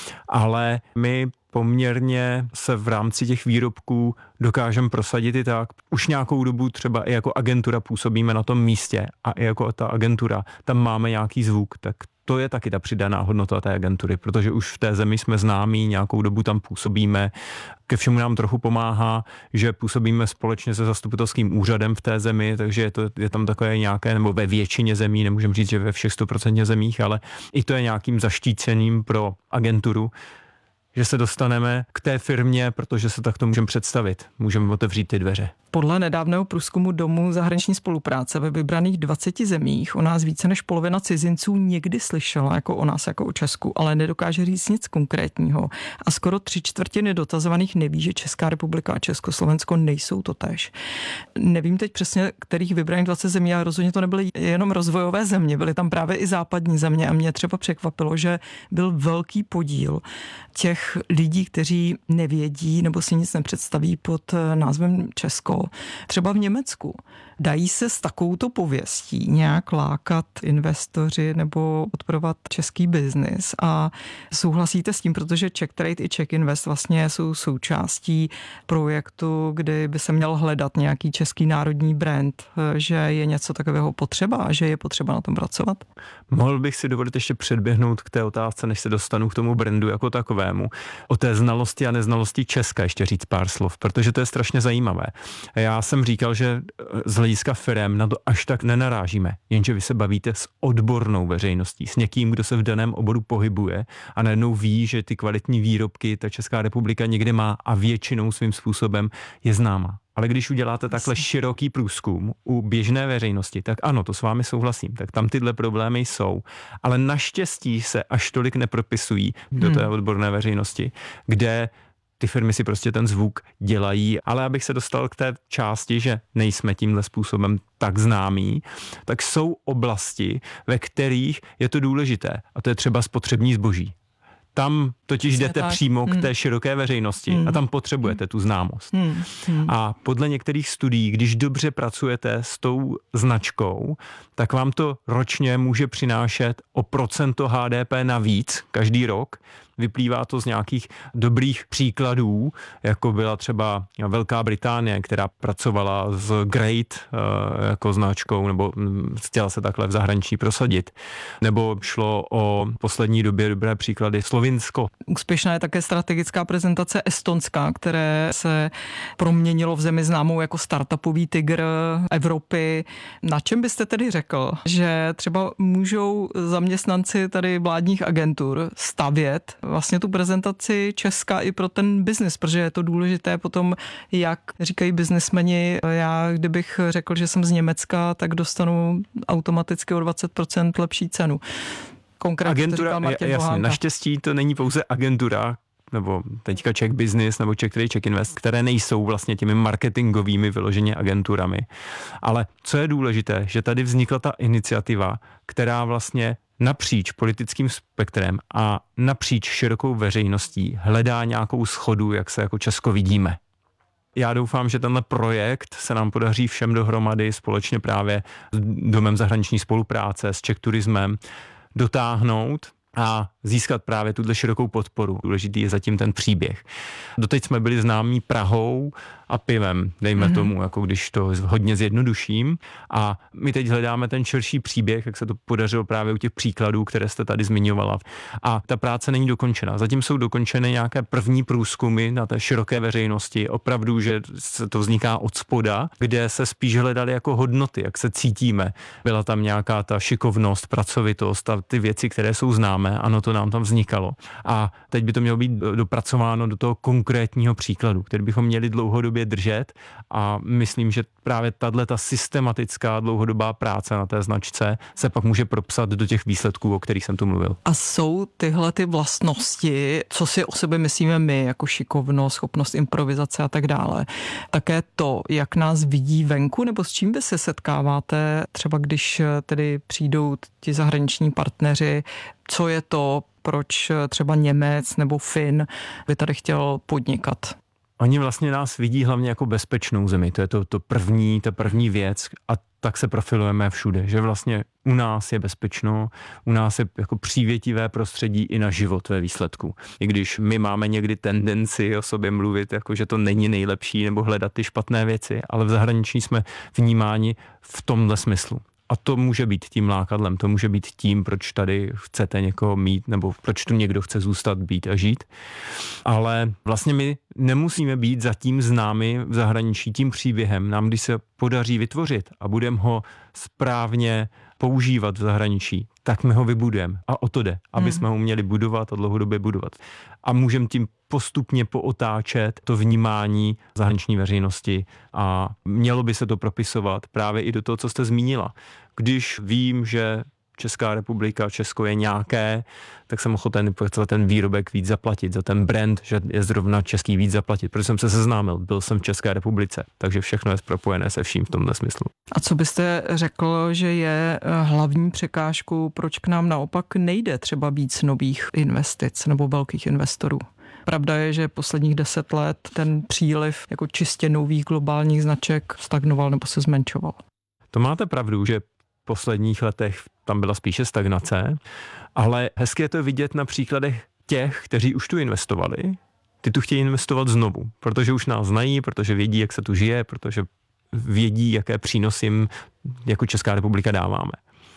Ale my poměrně se v rámci těch výrobků dokážeme prosadit i tak. Už nějakou dobu třeba i jako agentura působíme na tom místě a i jako ta agentura, tam máme nějaký zvuk, tak to je taky ta přidaná hodnota té agentury, protože už v té zemi jsme známí, nějakou dobu tam působíme. Ke všemu nám trochu pomáhá, že působíme společně se zastupitelským úřadem v té zemi, takže je, to, je tam takové nějaké, nebo ve většině zemí, nemůžeme říct, že ve všech sto procent zemích, ale i to je nějakým zaštícením pro agenturu, že se dostaneme k té firmě, protože se takto můžeme představit. Můžeme otevřít ty dveře. Podle nedávného průzkumu Domu zahraniční spolupráce ve vybraných dvaceti zemích o nás více než polovina cizinců někdy slyšela jako o nás, jako o Česku, ale nedokáže říct nic konkrétního. A skoro tři čtvrtiny dotazovaných neví, že Česká republika a Československo nejsou totéž. Nevím teď přesně, kterých vybraných dvacet zemí, ale rozhodně to nebyly jenom rozvojové země, byly tam právě i západní země a mě třeba překvapilo, že byl velký podíl těch lidí, kteří nevědí nebo si nic nepředstaví pod názvem Česko. Třeba v Německu. Dají se s takovouto pověstí nějak lákat investoři nebo podporovat český biznis a souhlasíte s tím, protože Czech Trade i Czech Invest vlastně jsou součástí projektu, kdy by se měl hledat nějaký český národní brand, že je něco takového potřeba a že je potřeba na tom pracovat? Mohl bych si dovolit ještě předběhnout k té otázce, než se dostanu k tomu brandu jako takovému. O té znalosti a neznalosti Česka ještě říct pár slov, protože to je strašně zajímavé. Já jsem říkal, že z hlediska firem na to až tak nenarážíme, jenže vy se bavíte s odbornou veřejností, s někým, kdo se v daném oboru pohybuje a najednou ví, že ty kvalitní výrobky ta Česká republika někde má a většinou svým způsobem je známá. Ale když uděláte takhle široký průzkum u běžné veřejnosti, tak ano, to s vámi souhlasím, tak tam tyhle problémy jsou. Ale naštěstí se až tolik nepropisují do hmm. té odborné veřejnosti, kde ty firmy si prostě ten zvuk dělají, ale abych se dostal k té části, že nejsme tímhle způsobem tak známí, tak jsou oblasti, ve kterých je to důležité, a to je třeba spotřební zboží. Tam totiž Přesně jdete tak. přímo hmm. k té široké veřejnosti hmm. a tam potřebujete tu známost. Hmm. Hmm. A podle některých studií, když dobře pracujete s tou značkou, tak vám to ročně může přinášet o procento H D P navíc každý rok. Vyplývá to z nějakých dobrých příkladů, jako byla třeba Velká Británie, která pracovala s Great jako značkou, nebo chtěla se takhle v zahraničí prosadit. Nebo šlo o poslední době dobré příklady Slovinsko. Úspěšná je také strategická prezentace Estonska, které se proměnilo v zemi známou jako startupový tygr Evropy. Na čem byste tedy řekl, že třeba můžou zaměstnanci tady vládních agentur stavět vlastně tu prezentaci Česka i pro ten biznis, protože je to důležité potom, jak říkají biznismeni, já kdybych řekl, že jsem z Německa, tak dostanu automaticky o dvacet procent lepší cenu. Konkrétně agentura, jasně, naštěstí to není pouze agentura, nebo teďka Czech Business, nebo Czech Trade, Czech Invest, které nejsou vlastně těmi marketingovými vyloženě agenturami. Ale co je důležité, že tady vznikla ta iniciativa, která vlastně napříč politickým spektrem a napříč širokou veřejností hledá nějakou shodu, jak se jako Česko vidíme. Já doufám, že tenhle projekt se nám podaří všem dohromady společně právě s Domem zahraniční spolupráce, s Czech Turismem dotáhnout a získat právě tuhle širokou podporu. Důležitý je zatím ten příběh. Doteď jsme byli známí Prahou a pivem, dejme mm-hmm. tomu, jako když to hodně zjednoduším. A my teď hledáme ten širší příběh, jak se to podařilo právě u těch příkladů, které jste tady zmiňovala. A ta práce není dokončena. Zatím jsou dokončeny nějaké první průzkumy na té široké veřejnosti. Opravdu, že se to vzniká od spoda, kde se spíš hledaly jako hodnoty, jak se cítíme. Byla tam nějaká ta šikovnost, pracovitost a ty věci, které jsou známé. známe, ano, to nám tam vznikalo. A teď by to mělo být dopracováno do toho konkrétního příkladu, který bychom měli dlouhodobě držet a myslím, že právě tato systematická dlouhodobá práce na té značce se pak může propsat do těch výsledků, o kterých jsem tu mluvil. A jsou tyhle ty vlastnosti, co si o sebe myslíme my, jako šikovnost, schopnost improvizace a tak dále, také to, jak nás vidí venku, nebo s čím vy se setkáváte, třeba když tedy přijdou ti zahraniční partneři, co je to, proč třeba Němec nebo Fin by tady chtěl podnikat? Oni vlastně nás vidí hlavně jako bezpečnou zemi, to je to, to první, ta první věc a tak se profilujeme všude, že vlastně u nás je bezpečno, u nás je jako přívětivé prostředí i na život ve výsledku. I když my máme někdy tendenci o sobě mluvit, jako že to není nejlepší nebo hledat ty špatné věci, ale v zahraničí jsme vnímáni v tomhle smyslu. A to může být tím lákadlem, to může být tím, proč tady chcete někoho mít, nebo proč tu někdo chce zůstat, být a žít. Ale vlastně my nemusíme být zatím známi v zahraničí tím příběhem. Nám, když se podaří vytvořit a budeme ho správně používat v zahraničí, tak my ho vybudujeme. A o to jde, aby hmm. jsme ho uměli budovat a dlouhodobě budovat. A můžeme tím postupně pootáčet to vnímání zahraniční veřejnosti a mělo by se to propisovat právě i do toho, co jste zmínila. Když vím, že Česká republika, Česko je nějaké, tak jsem ochoten za ten výrobek víc zaplatit, za ten brand, že je zrovna český víc zaplatit, protože jsem se seznámil, byl jsem v České republice, takže všechno je propojené se vším v tomhle smyslu. A co byste řekl, že je hlavní překážkou, proč k nám naopak nejde třeba víc nových investic nebo velkých investorů? Pravda je, že posledních deset let ten příliv jako čistě nových globálních značek stagnoval nebo se zmenšoval. To máte pravdu, že v posledních letech tam byla spíše stagnace, ale hezky je to vidět na příkladech těch, kteří už tu investovali. Ty tu chtějí investovat znovu, protože už nás znají, protože vědí, jak se tu žije, protože vědí, jaké přínosy jim jako Česká republika dáváme.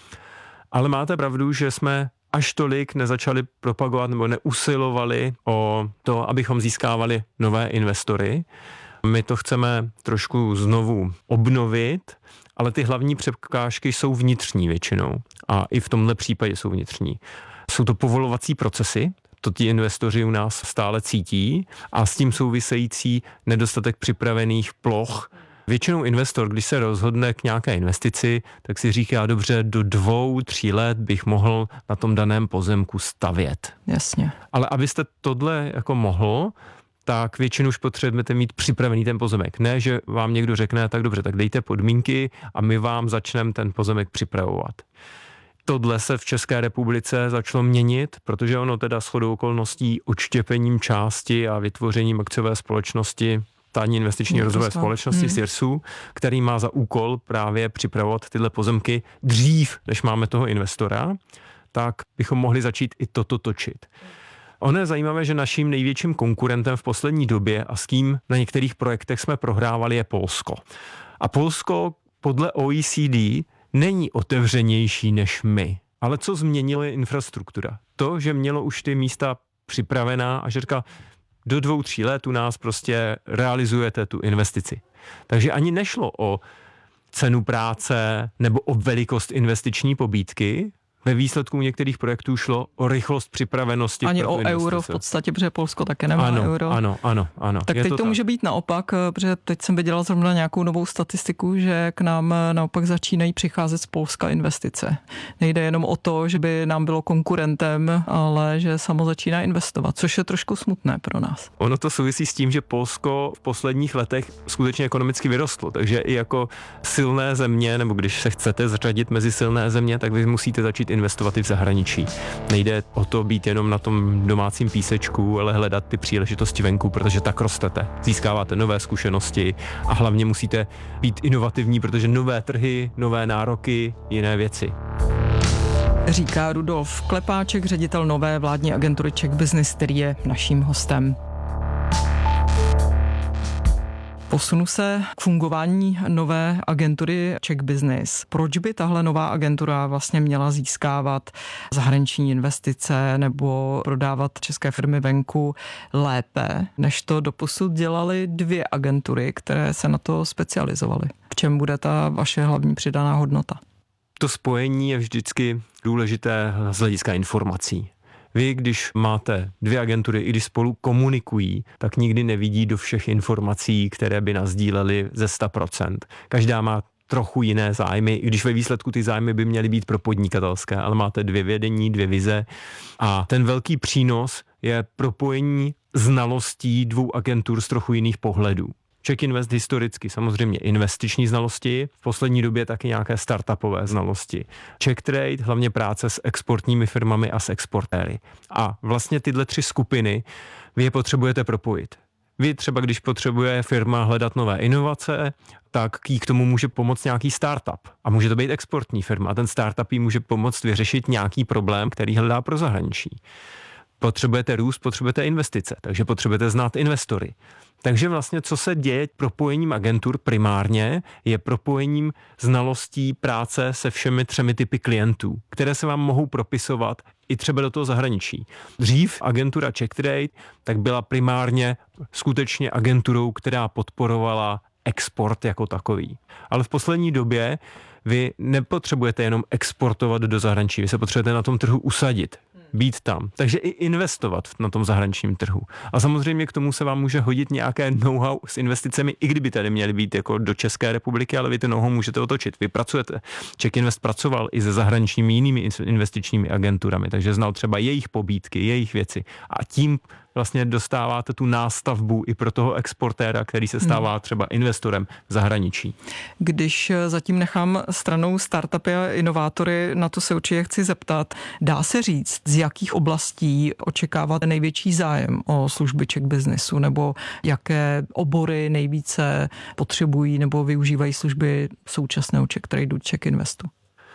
Ale máte pravdu, že jsme až tolik nezačali propagovat nebo neusilovali o to, abychom získávali nové investory. My to chceme trošku znovu obnovit, ale ty hlavní překážky jsou vnitřní většinou a i v tomhle případě jsou vnitřní. Jsou to povolovací procesy, to ti investoři u nás stále cítí a s tím související nedostatek připravených ploch. Většinou investor, když se rozhodne k nějaké investici, tak si říká, dobře, do dvou, tří let bych mohl na tom daném pozemku stavět. Jasně. Ale abyste tohle jako mohl, tak většinou už potřebujete mít připravený ten pozemek. Ne, že vám někdo řekne, tak dobře, tak dejte podmínky a my vám začneme ten pozemek připravovat. Tohle se v České republice začalo měnit, protože ono teda shodou okolností odštěpením části a vytvořením akciové společnosti Státní investiční rozvojové společnosti hmm. SIRSu, který má za úkol právě připravovat tyhle pozemky dřív, než máme toho investora, tak bychom mohli začít i toto točit. Ono je zajímavé, že naším největším konkurentem v poslední době a s kým na některých projektech jsme prohrávali je Polsko. A Polsko podle O E C D není otevřenější než my. Ale co změnilo je infrastruktura. To, že mělo už ty místa připravená a že říká, do dvou, tří let u nás prostě realizujete tu investici. Takže ani nešlo o cenu práce nebo o velikost investiční pobídky. Ve výsledku některých projektů šlo o rychlost připravenosti. Ani o investice. Euro v podstatě, protože Polsko také nemá ano, euro. Ano, ano, ano. Tak teď to, to může být naopak, protože teď jsem viděla zrovna nějakou novou statistiku, že k nám naopak začínají přicházet z Polska investice. Nejde jenom o to, že by nám bylo konkurentem, ale že samo začíná investovat, což je trošku smutné pro nás. Ono to souvisí s tím, že Polsko v posledních letech skutečně ekonomicky vyrostlo, takže i jako silné země, nebo když se chcete zařadit mezi silné země, tak vy musíte začít investovat i v zahraničí. Nejde o to být jenom na tom domácím písečku, ale hledat ty příležitosti venku, protože tak rostete. Získáváte nové zkušenosti a hlavně musíte být inovativní, protože nové trhy, nové nároky, jiné věci. Říká Rudolf Klepáček, ředitel nové vládní agentury Czech Business, který je naším hostem. Posunu se k fungování nové agentury Czech Business. Proč by tahle nová agentura vlastně měla získávat zahraniční investice nebo prodávat české firmy venku lépe, než to doposud dělaly dvě agentury, které se na to specializovaly? V čem bude ta vaše hlavní přidaná hodnota? To spojení je vždycky důležité z hlediska informací. Vy, když máte dvě agentury, i když spolu komunikují, tak nikdy nevidí do všech informací, které by nasdílely ze sto procent. Každá má trochu jiné zájmy, i když ve výsledku ty zájmy by měly být pro podnikatelské, ale máte dvě vedení, dvě vize a ten velký přínos je propojení znalostí dvou agentur z trochu jiných pohledů. Czech Invest historicky samozřejmě investiční znalosti, v poslední době taky nějaké startupové znalosti. Czech Trade, hlavně práce s exportními firmami a s exportéry. A vlastně tyhle tři skupiny vy je potřebujete propojit. Vy třeba, když potřebuje firma hledat nové inovace, tak jí k tomu může pomoct nějaký startup. A může to být exportní firma. A ten startup jí může pomoct vyřešit nějaký problém, který hledá pro zahraničí. Potřebujete růst, potřebujete investice, takže potřebujete znát investory. Takže vlastně, co se děje propojením agentur primárně, je propojením znalostí práce se všemi třemi typy klientů, které se vám mohou propisovat i třeba do toho zahraničí. Dřív agentura Czech Trade tak byla primárně skutečně agenturou, která podporovala export jako takový. Ale v poslední době vy nepotřebujete jenom exportovat do zahraničí, vy se potřebujete na tom trhu usadit, být tam. Takže i investovat na tom zahraničním trhu. A samozřejmě k tomu se vám může hodit nějaké know-how s investicemi, i kdyby tady měly být jako do České republiky, ale vy ty know-how můžete otočit. Vy pracujete. Czech Invest pracoval i se zahraničními jinými investičními agenturami, takže znal třeba jejich pobídky, jejich věci. A tím vlastně dostáváte tu nástavbu i pro toho exportéra, který se stává třeba investorem v zahraničí. Když zatím nechám stranou startupy a inovátory, na to se určitě chci zeptat, dá se říct, z jakých oblastí očekávat největší zájem o služby Czech Businessu, nebo jaké obory nejvíce potřebují nebo využívají služby současného Czech Tradeu, Czech Investu?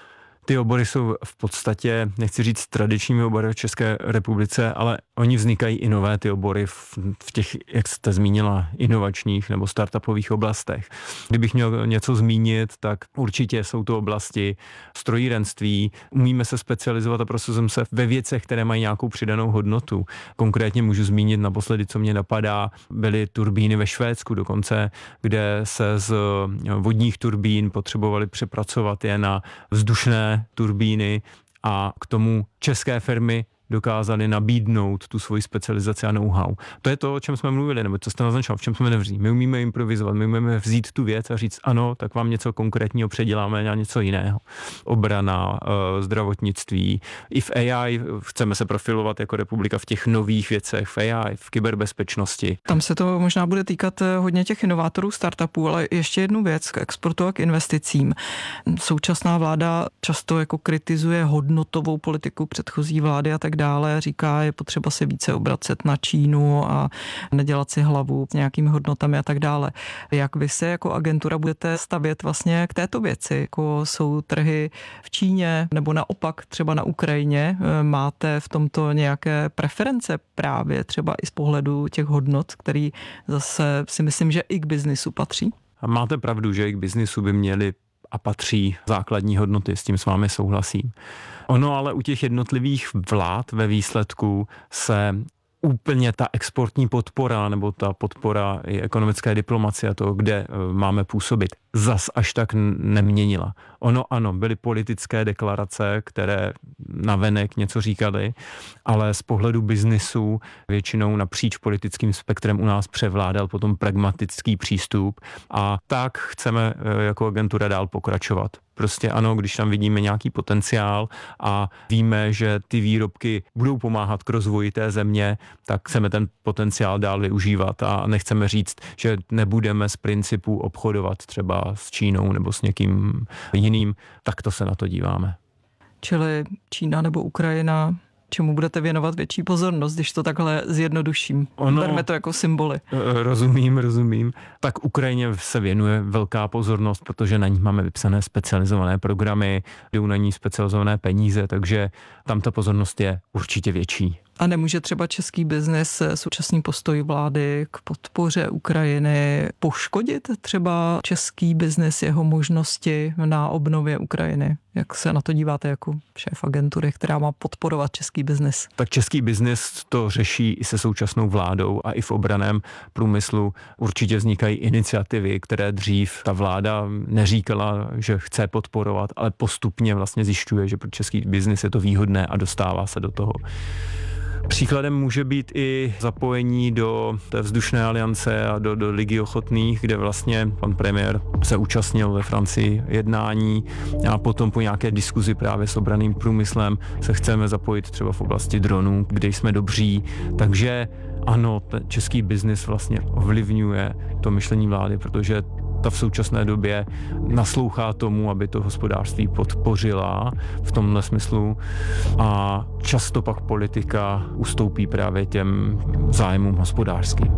Ty obory jsou v podstatě, nechci říct tradičními obory v České republice, ale oni vznikají i nové ty obory v, v těch, jak jste zmínila, inovačních nebo startupových oblastech. Kdybych měl něco zmínit, tak určitě jsou to oblasti strojírenství. Umíme se specializovat a prosazujeme se ve věcech, které mají nějakou přidanou hodnotu. Konkrétně můžu zmínit naposledy, co mě napadá, byly turbíny ve Švédsku dokonce, kde se z vodních turbín potřebovali přepracovat je na vzdušné turbíny a k tomu české firmy dokázali nabídnout tu svoji specializaci a know-how. To je to, o čem jsme mluvili, nebo co jste naznačil, v čem jsme nevří. My umíme improvizovat, my umíme vzít tu věc a říct ano, tak vám něco konkrétního předěláme na něco jiného. Obrana, zdravotnictví. I v A I chceme se profilovat jako republika v těch nových věcech, v A I, v kyberbezpečnosti. Tam se to možná bude týkat hodně těch inovátorů, startupů, ale ještě jednu věc k exportu a k investicím. Současná vláda často jako kritizuje hodnotovou politiku předchozí vlády a tak dále, říká, je potřeba se více obracet na Čínu a nedělat si hlavu s nějakými hodnotami a tak dále. Jak vy se jako agentura budete stavět vlastně k této věci? Jako jsou trhy v Číně nebo naopak třeba na Ukrajině? Máte v tomto nějaké preference právě třeba i z pohledu těch hodnot, který zase si myslím, že i k biznisu patří? A máte pravdu, že i k biznisu by měly a patří základní hodnoty, s tím s vámi souhlasím. Ono ale u těch jednotlivých vlád ve výsledku se úplně ta exportní podpora nebo ta podpora i ekonomické diplomacie a to, kde máme působit, zas až tak neměnila. Ono ano, byly politické deklarace, které navenek něco říkaly, ale z pohledu biznisu většinou napříč politickým spektrem u nás převládal potom pragmatický přístup a tak chceme jako agentura dál pokračovat. Prostě ano, když tam vidíme nějaký potenciál a víme, že ty výrobky budou pomáhat k rozvoji té země, tak chceme ten potenciál dál využívat a nechceme říct, že nebudeme z principu obchodovat třeba s Čínou nebo s někým jiným, tak to se na to díváme. Čili Čína nebo Ukrajina, čemu budete věnovat větší pozornost, když to takhle zjednoduším? Ono, berme to jako symboly. Rozumím, rozumím. Tak Ukrajině se věnuje velká pozornost, protože na ní máme vypsané specializované programy, jdou na ní specializované peníze, takže tam ta pozornost je určitě větší. A nemůže třeba český biznes současný postoj vlády k podpoře Ukrajiny poškodit třeba český biznes, jeho možnosti na obnově Ukrajiny? Jak se na to díváte jako šéf agentury, která má podporovat český biznes? Tak český biznes to řeší i se současnou vládou a i v obranném průmyslu určitě vznikají iniciativy, které dřív ta vláda neříkala, že chce podporovat, ale postupně vlastně zjišťuje, že pro český biznes je to výhodné a dostává se do toho. Příkladem může být i zapojení do té vzdušné aliance a do, do Ligy ochotných, kde vlastně pan premiér se účastnil ve Francii jednání a potom po nějaké diskuzi právě s obranným průmyslem se chceme zapojit třeba v oblasti dronů, kde jsme dobří. Takže ano, ten český biznis vlastně ovlivňuje to myšlení vlády, protože ta v současné době naslouchá tomu, aby to hospodářství podpořila v tomhle smyslu a často pak politika ustoupí právě těm zájmům hospodářským.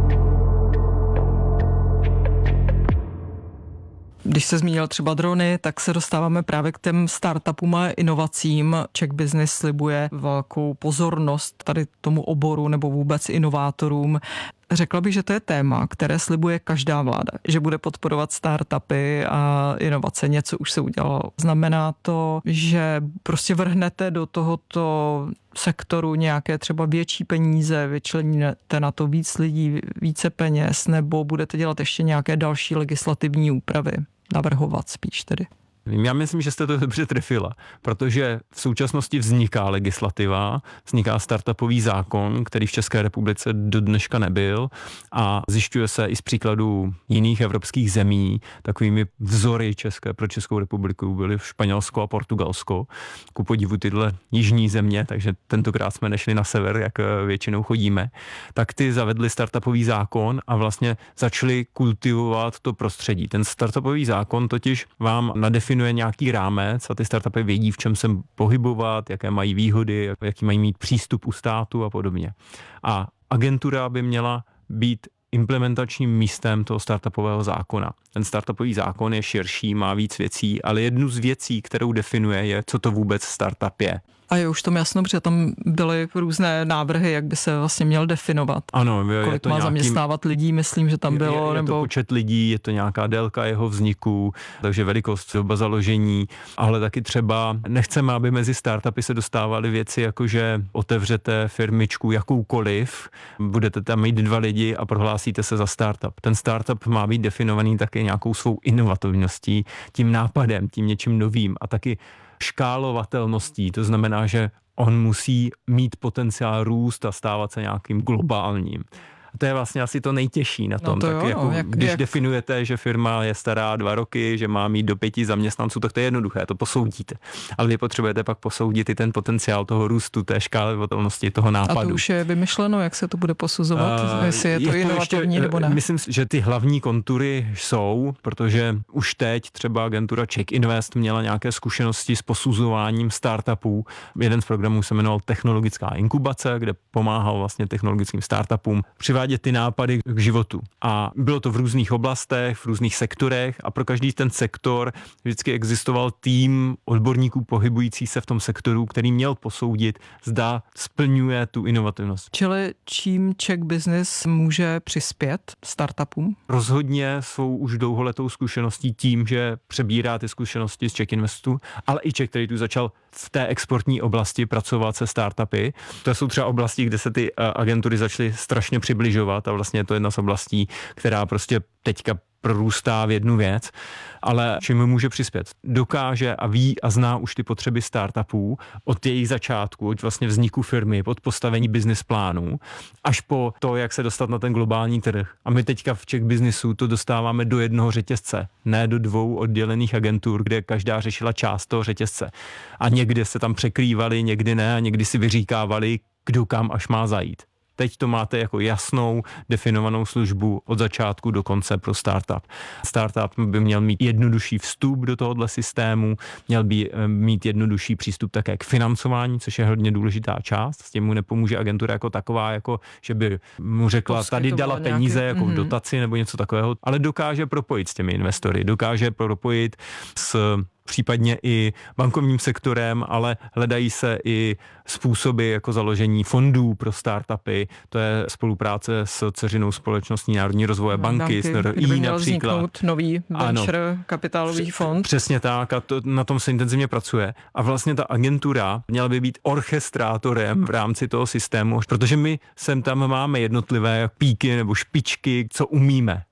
Když se zmínil třeba drony, tak se dostáváme právě k těm startupům a inovacím. Czech Business slibuje velkou pozornost tady tomu oboru nebo vůbec inovátorům. Řekla bych, že to je téma, které slibuje každá vláda, že bude podporovat startupy a inovace. Něco už se udělalo. Znamená to, že prostě vrhnete do tohoto sektoru nějaké třeba větší peníze, vyčleníte na to víc lidí, více peněz, nebo budete dělat ještě nějaké další legislativní úpravy? Navrhovat spíš tedy. Já myslím, že jste to dobře trefila, protože v současnosti vzniká legislativa, vzniká startupový zákon, který v České republice do dneška nebyl a zjišťuje se i z příkladů jiných evropských zemí. Takovými vzory české pro Českou republiku byly v Španělsko a Portugalsko. Ku podivu tyhle jižní země, takže tentokrát jsme nešli na sever, jak většinou chodíme, tak ty zavedli startupový zákon a vlastně začali kultivovat to prostředí. Ten startupový zákon totiž vám nadefinuje nějaký rámec a ty startupy vědí, v čem se pohybovat, jaké mají výhody, jaký mají mít přístup u státu a podobně. A agentura by měla být implementačním místem toho startupového zákona. Ten startupový zákon je širší, má víc věcí, ale jednu z věcí, kterou definuje, je, co to vůbec startup je. A je už tom jasno, protože tam byly různé návrhy, jak by se vlastně měl definovat. Ano, je, kolik je to má nějaký, zaměstnávat lidí, myslím, že tam bylo. Je, je, je nebo... to počet lidí, je to nějaká délka jeho vzniku, takže velikost, doba založení, ale taky třeba nechceme, aby mezi startupy se dostávaly věci, jako že otevřete firmičku jakoukoliv, budete tam mít dva lidi a prohlásíte se za startup. Ten startup má být definovaný taky nějakou svou inovativností, tím nápadem, tím něčím novým a taky škálovatelností, to znamená, že on musí mít potenciál růst a stávat se nějakým globálním. A to je vlastně asi to nejtěžší na tom. No to tak jo, jako, jak, když jak... definujete, že firma je stará dva roky, že má mít do pěti zaměstnanců, tak to je jednoduché, to posoudíte. Ale vy potřebujete pak posoudit i ten potenciál toho růstu, té škálovatelnosti, toho nápadu. A to už je vymyšleno, jak se to bude posuzovat, uh, jestli je to je inovativní ještě, nebo ne? Myslím, že ty hlavní kontury jsou, protože už teď třeba agentura Czech Invest měla nějaké zkušenosti s posuzováním startupů. Jeden z programů se jmenoval Technologická inkubace, kde pomáhal vlastně technologickým startupům přivádět ty nápady k životu. A bylo to v různých oblastech, v různých sektorech a pro každý ten sektor vždycky existoval tým odborníků pohybující se v tom sektoru, který měl posoudit, zda splňuje tu inovativnost. Čili čím Czech Business může přispět startupům? Rozhodně svou už dlouholetou zkušeností tím, že přebírá ty zkušenosti z Czech Investu, ale i Czech, který tu začal v té exportní oblasti pracovat se startupy. To jsou třeba oblasti, kde se ty agentury začaly strašně přibližovat a vlastně je to jedna z oblastí, která prostě teďka prorůstá v jednu věc, ale čím může přispět. Dokáže a ví a zná už ty potřeby startupů od jejich začátku, od vlastně vzniku firmy, od postavení business plánu, až po to, jak se dostat na ten globální trh. A my teďka v Czech Businessu to dostáváme do jednoho řetězce, ne do dvou oddělených agentur, kde každá řešila část toho řetězce. A někdy se tam překrývali, někdy ne, a někdy si vyříkávali, kdo kam až má zajít. Teď to máte jako jasnou, definovanou službu od začátku do konce pro startup. Startup by měl mít jednodušší vstup do tohohle systému, měl by mít jednodušší přístup také k financování, což je hodně důležitá část. S tím mu nepomůže agentura jako taková, jako že by mu řekla, tady dala peníze nějaký... jako v dotaci nebo něco takového, ale dokáže propojit s těmi investory, dokáže propojit s případně i bankovním sektorem, ale hledají se i způsoby jako založení fondů pro startupy. To je spolupráce s dceřinou společností Národní rozvoje banky, banky s N R I například. Nový venture ano, kapitálový fond. Přesně tak a to, na tom se intenzivně pracuje. A vlastně ta agentura měla by být orchestrátorem v rámci toho systému, protože my sem tam máme jednotlivé píky nebo špičky, co umíme.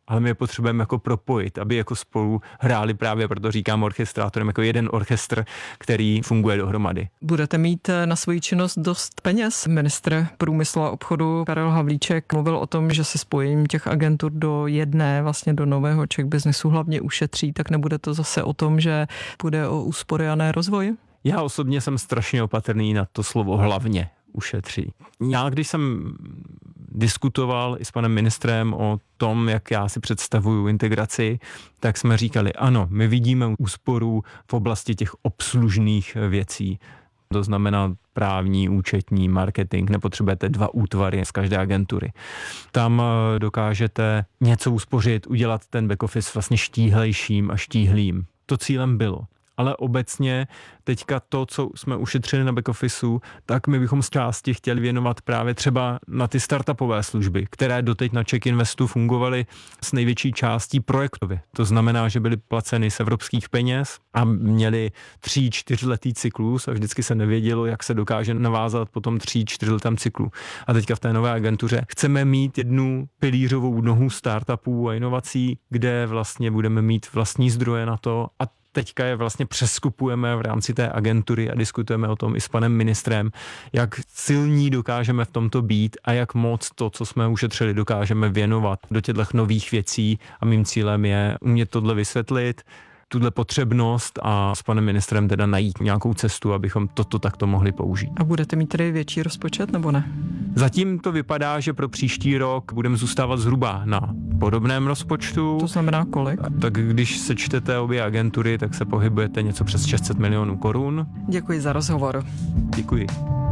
ale my je potřebujeme jako propojit, aby jako spolu hráli, právě proto říkám orchestrátorem, jako jeden orchestr, který funguje dohromady. Budete mít na svoji činnost dost peněz. Ministr průmyslu a obchodu Karel Havlíček mluvil o tom, že se spojením těch agentur do jedné, vlastně do nového Czech Businessu hlavně ušetří, tak nebude to zase o tom, že půjde o úspory a ne rozvoj? Já osobně jsem strašně opatrný na to slovo hlavně ušetří. Já, když jsem diskutoval i s panem ministrem o tom, jak já si představuju integraci, tak jsme říkali, ano, my vidíme úsporu v oblasti těch obslužných věcí. To znamená právní, účetní, marketing, nepotřebujete dva útvary z každé agentury. Tam dokážete něco uspořit, udělat ten back office vlastně štíhlejším a štíhlým. To cílem bylo. Ale obecně teďka to, co jsme ušetřili na back officeu, tak my bychom z části chtěli věnovat právě třeba na ty startupové služby, které doteď na Czech Investu fungovaly s největší částí projektově. To znamená, že byly placeny z evropských peněz a měli tří, čtyřletý cyklus a vždycky se nevědělo, jak se dokáže navázat po tom tří, čtyřletém cyklu. A teďka v té nové agentuře chceme mít jednu pilířovou nohu startupů a inovací, kde vlastně budeme mít vlastní zdroje na to a teďka je vlastně přeskupujeme v rámci té agentury a diskutujeme o tom i s panem ministrem, jak silní dokážeme v tomto být a jak moc to, co jsme ušetřili, dokážeme věnovat do těchto nových věcí a mým cílem je umět tohle vysvětlit, tuhle potřebnost a s panem ministrem teda najít nějakou cestu, abychom toto takto mohli použít. A budete mít tedy větší rozpočet nebo ne? Zatím to vypadá, že pro příští rok budeme zůstávat zhruba na podobném rozpočtu. To znamená kolik? Tak když sečtete obě agentury, tak se pohybujete něco přes šest set milionů korun. Děkuji za rozhovor. Děkuji.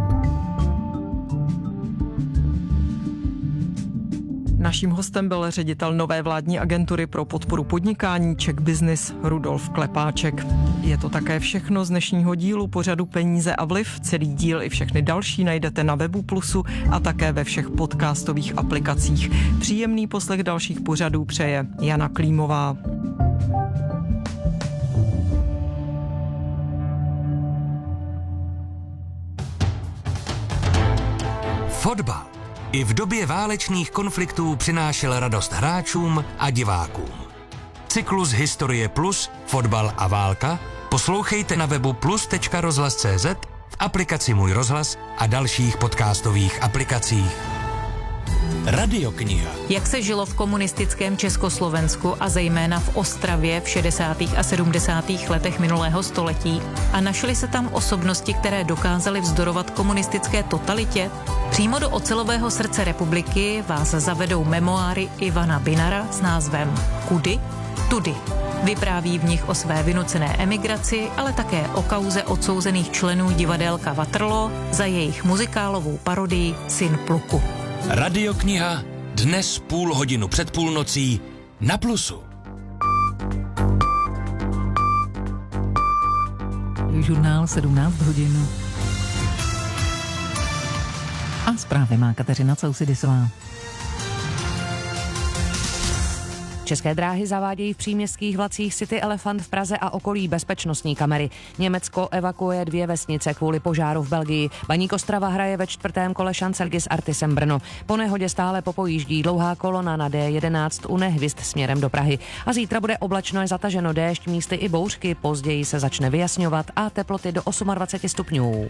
Naším hostem byl ředitel nové vládní agentury pro podporu podnikání Czech Business Rudolf Klepáček. Je to také všechno z dnešního dílu pořadu Peníze a vliv. Celý díl i všechny další najdete na webu Plusu a také ve všech podcastových aplikacích. Příjemný poslech dalších pořadů přeje Jana Klímová. Fotbal i v době válečných konfliktů přinášel radost hráčům a divákům. Cyklus Historie Plus, Fotbal a válka poslouchejte na webu plus tečka rozhlas tečka cz, v aplikaci Můj rozhlas a dalších podcastových aplikacích. Radiokniha. Jak se žilo v komunistickém Československu a zejména v Ostravě v šedesátých a sedmdesátých letech minulého století a našly se tam osobnosti, které dokázaly vzdorovat komunistické totalitě? Přímo do ocelového srdce republiky vás zavedou memoáry Ivana Binara s názvem Kudy? Tudy. Vypráví v nich o své vynucené emigraci, ale také o kauze odsouzených členů divadélka Waterloo za jejich muzikálovou parodii Syn pluku. Radiokniha dnes půl hodinu před půlnocí na Plusu. Žurnál sedmnáct hodin. A zprávy má Kateřina Cousidisová. České dráhy zavádějí v příměstských vlacích City Elephant v Praze a okolí bezpečnostní kamery. Německo evakuuje dvě vesnice kvůli požáru v Belgii. Baník Ostrava hraje ve čtvrtém kole šancelky s Artisem Brno. Po nehodě stále popojíždí dlouhá kolona na D jedenáct u Nehvězd směrem do Prahy. A zítra bude oblačno a zataženo, déšť, místy i bouřky. Později se začne vyjasňovat a teploty do dvacet osm stupňů.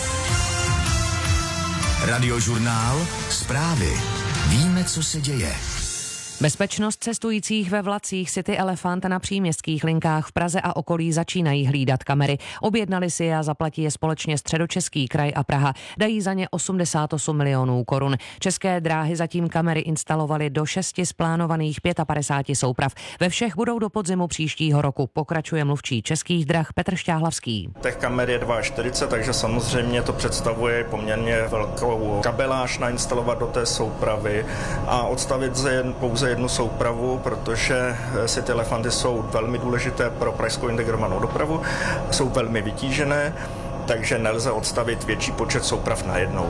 Radiožurnál. Zprávy. Víme, co se děje. Bezpečnost cestujících ve vlacích City Elephant na příměstských linkách v Praze a okolí začínají hlídat kamery. Objednali si je a zaplatí je společně Středočeský kraj a Praha. Dají za ně osmdesát osm milionů korun. České dráhy zatím kamery instalovaly do šesti z plánovaných padesát pět souprav. Ve všech budou do podzimu příštího roku. Pokračuje mluvčí Českých drah Petr Šťáhlavský. Těch kamer je čtyřicet dva, takže samozřejmě to představuje poměrně velkou kabeláž nainstalovat do té soupravy a odstavit jen pouze jednu soupravu, protože City Elefanty jsou velmi důležité pro pražskou integrovanou dopravu, jsou velmi vytížené, takže nelze odstavit větší počet souprav najednou.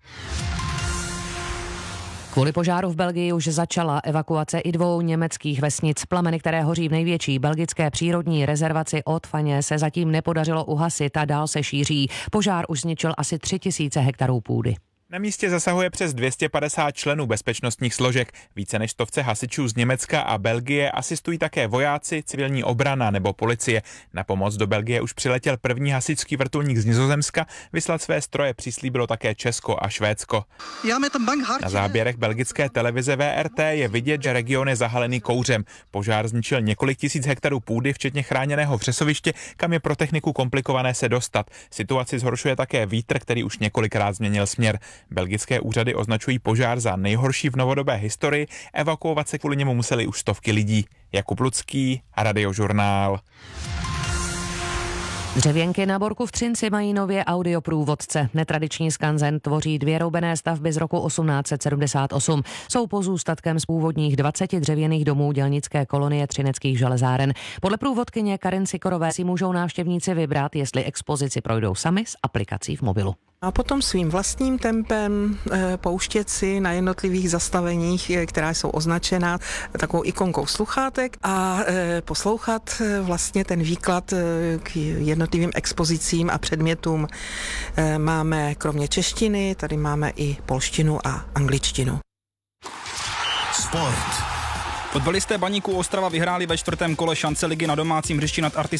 Kvůli požáru v Belgii už začala evakuace i dvou německých vesnic. Plameny, které hoří v největší belgické přírodní rezervaci Haute-Fagne, se zatím nepodařilo uhasit a dál se šíří. Požár už zničil asi tři tisíce hektarů půdy. Na místě zasahuje přes dvě stě padesát členů bezpečnostních složek. Více než stovce hasičů z Německa a Belgie asistují také vojáci, civilní obrana nebo policie. Na pomoc do Belgie už přiletěl první hasičský vrtulník z Nizozemska, vyslat své stroje přislíbilo také Česko a Švédsko. Na záběrech belgické televize V R T je vidět, že region je zahalený kouřem. Požár zničil několik tisíc hektarů půdy, včetně chráněného vřesoviště, kam je pro techniku komplikované se dostat. Situaci zhoršuje také vítr, který už několikrát změnil směr. Belgické úřady označují požár za nejhorší v novodobé historii, evakuovat se kvůli němu museli už stovky lidí. Jakub Lucký, Radiožurnál. Dřevěnky na Borku v Třinci mají nově audioprůvodce. Netradiční skanzen tvoří dvě roubené stavby z roku osmnáct set sedmdesát osm. Jsou pozůstatkem z původních dvaceti dřevěných domů dělnické kolonie Třineckých železáren. Podle průvodkyně Karin Sikorové si můžou návštěvníci vybrat, jestli expozici projdou sami s aplikací v mobilu. A potom svým vlastním tempem e, pouštět si na jednotlivých zastaveních, e, která jsou označena takovou ikonkou sluchátek a e, poslouchat e, vlastně ten výklad e, k jednotlivým expozicím a předmětům. E, máme kromě češtiny, tady máme i polštinu a angličtinu. Sport. Fotbalisté Baníku Ostrava vyhráli ve čtvrtém kole šance ligy na domácím hřišti nad Artisem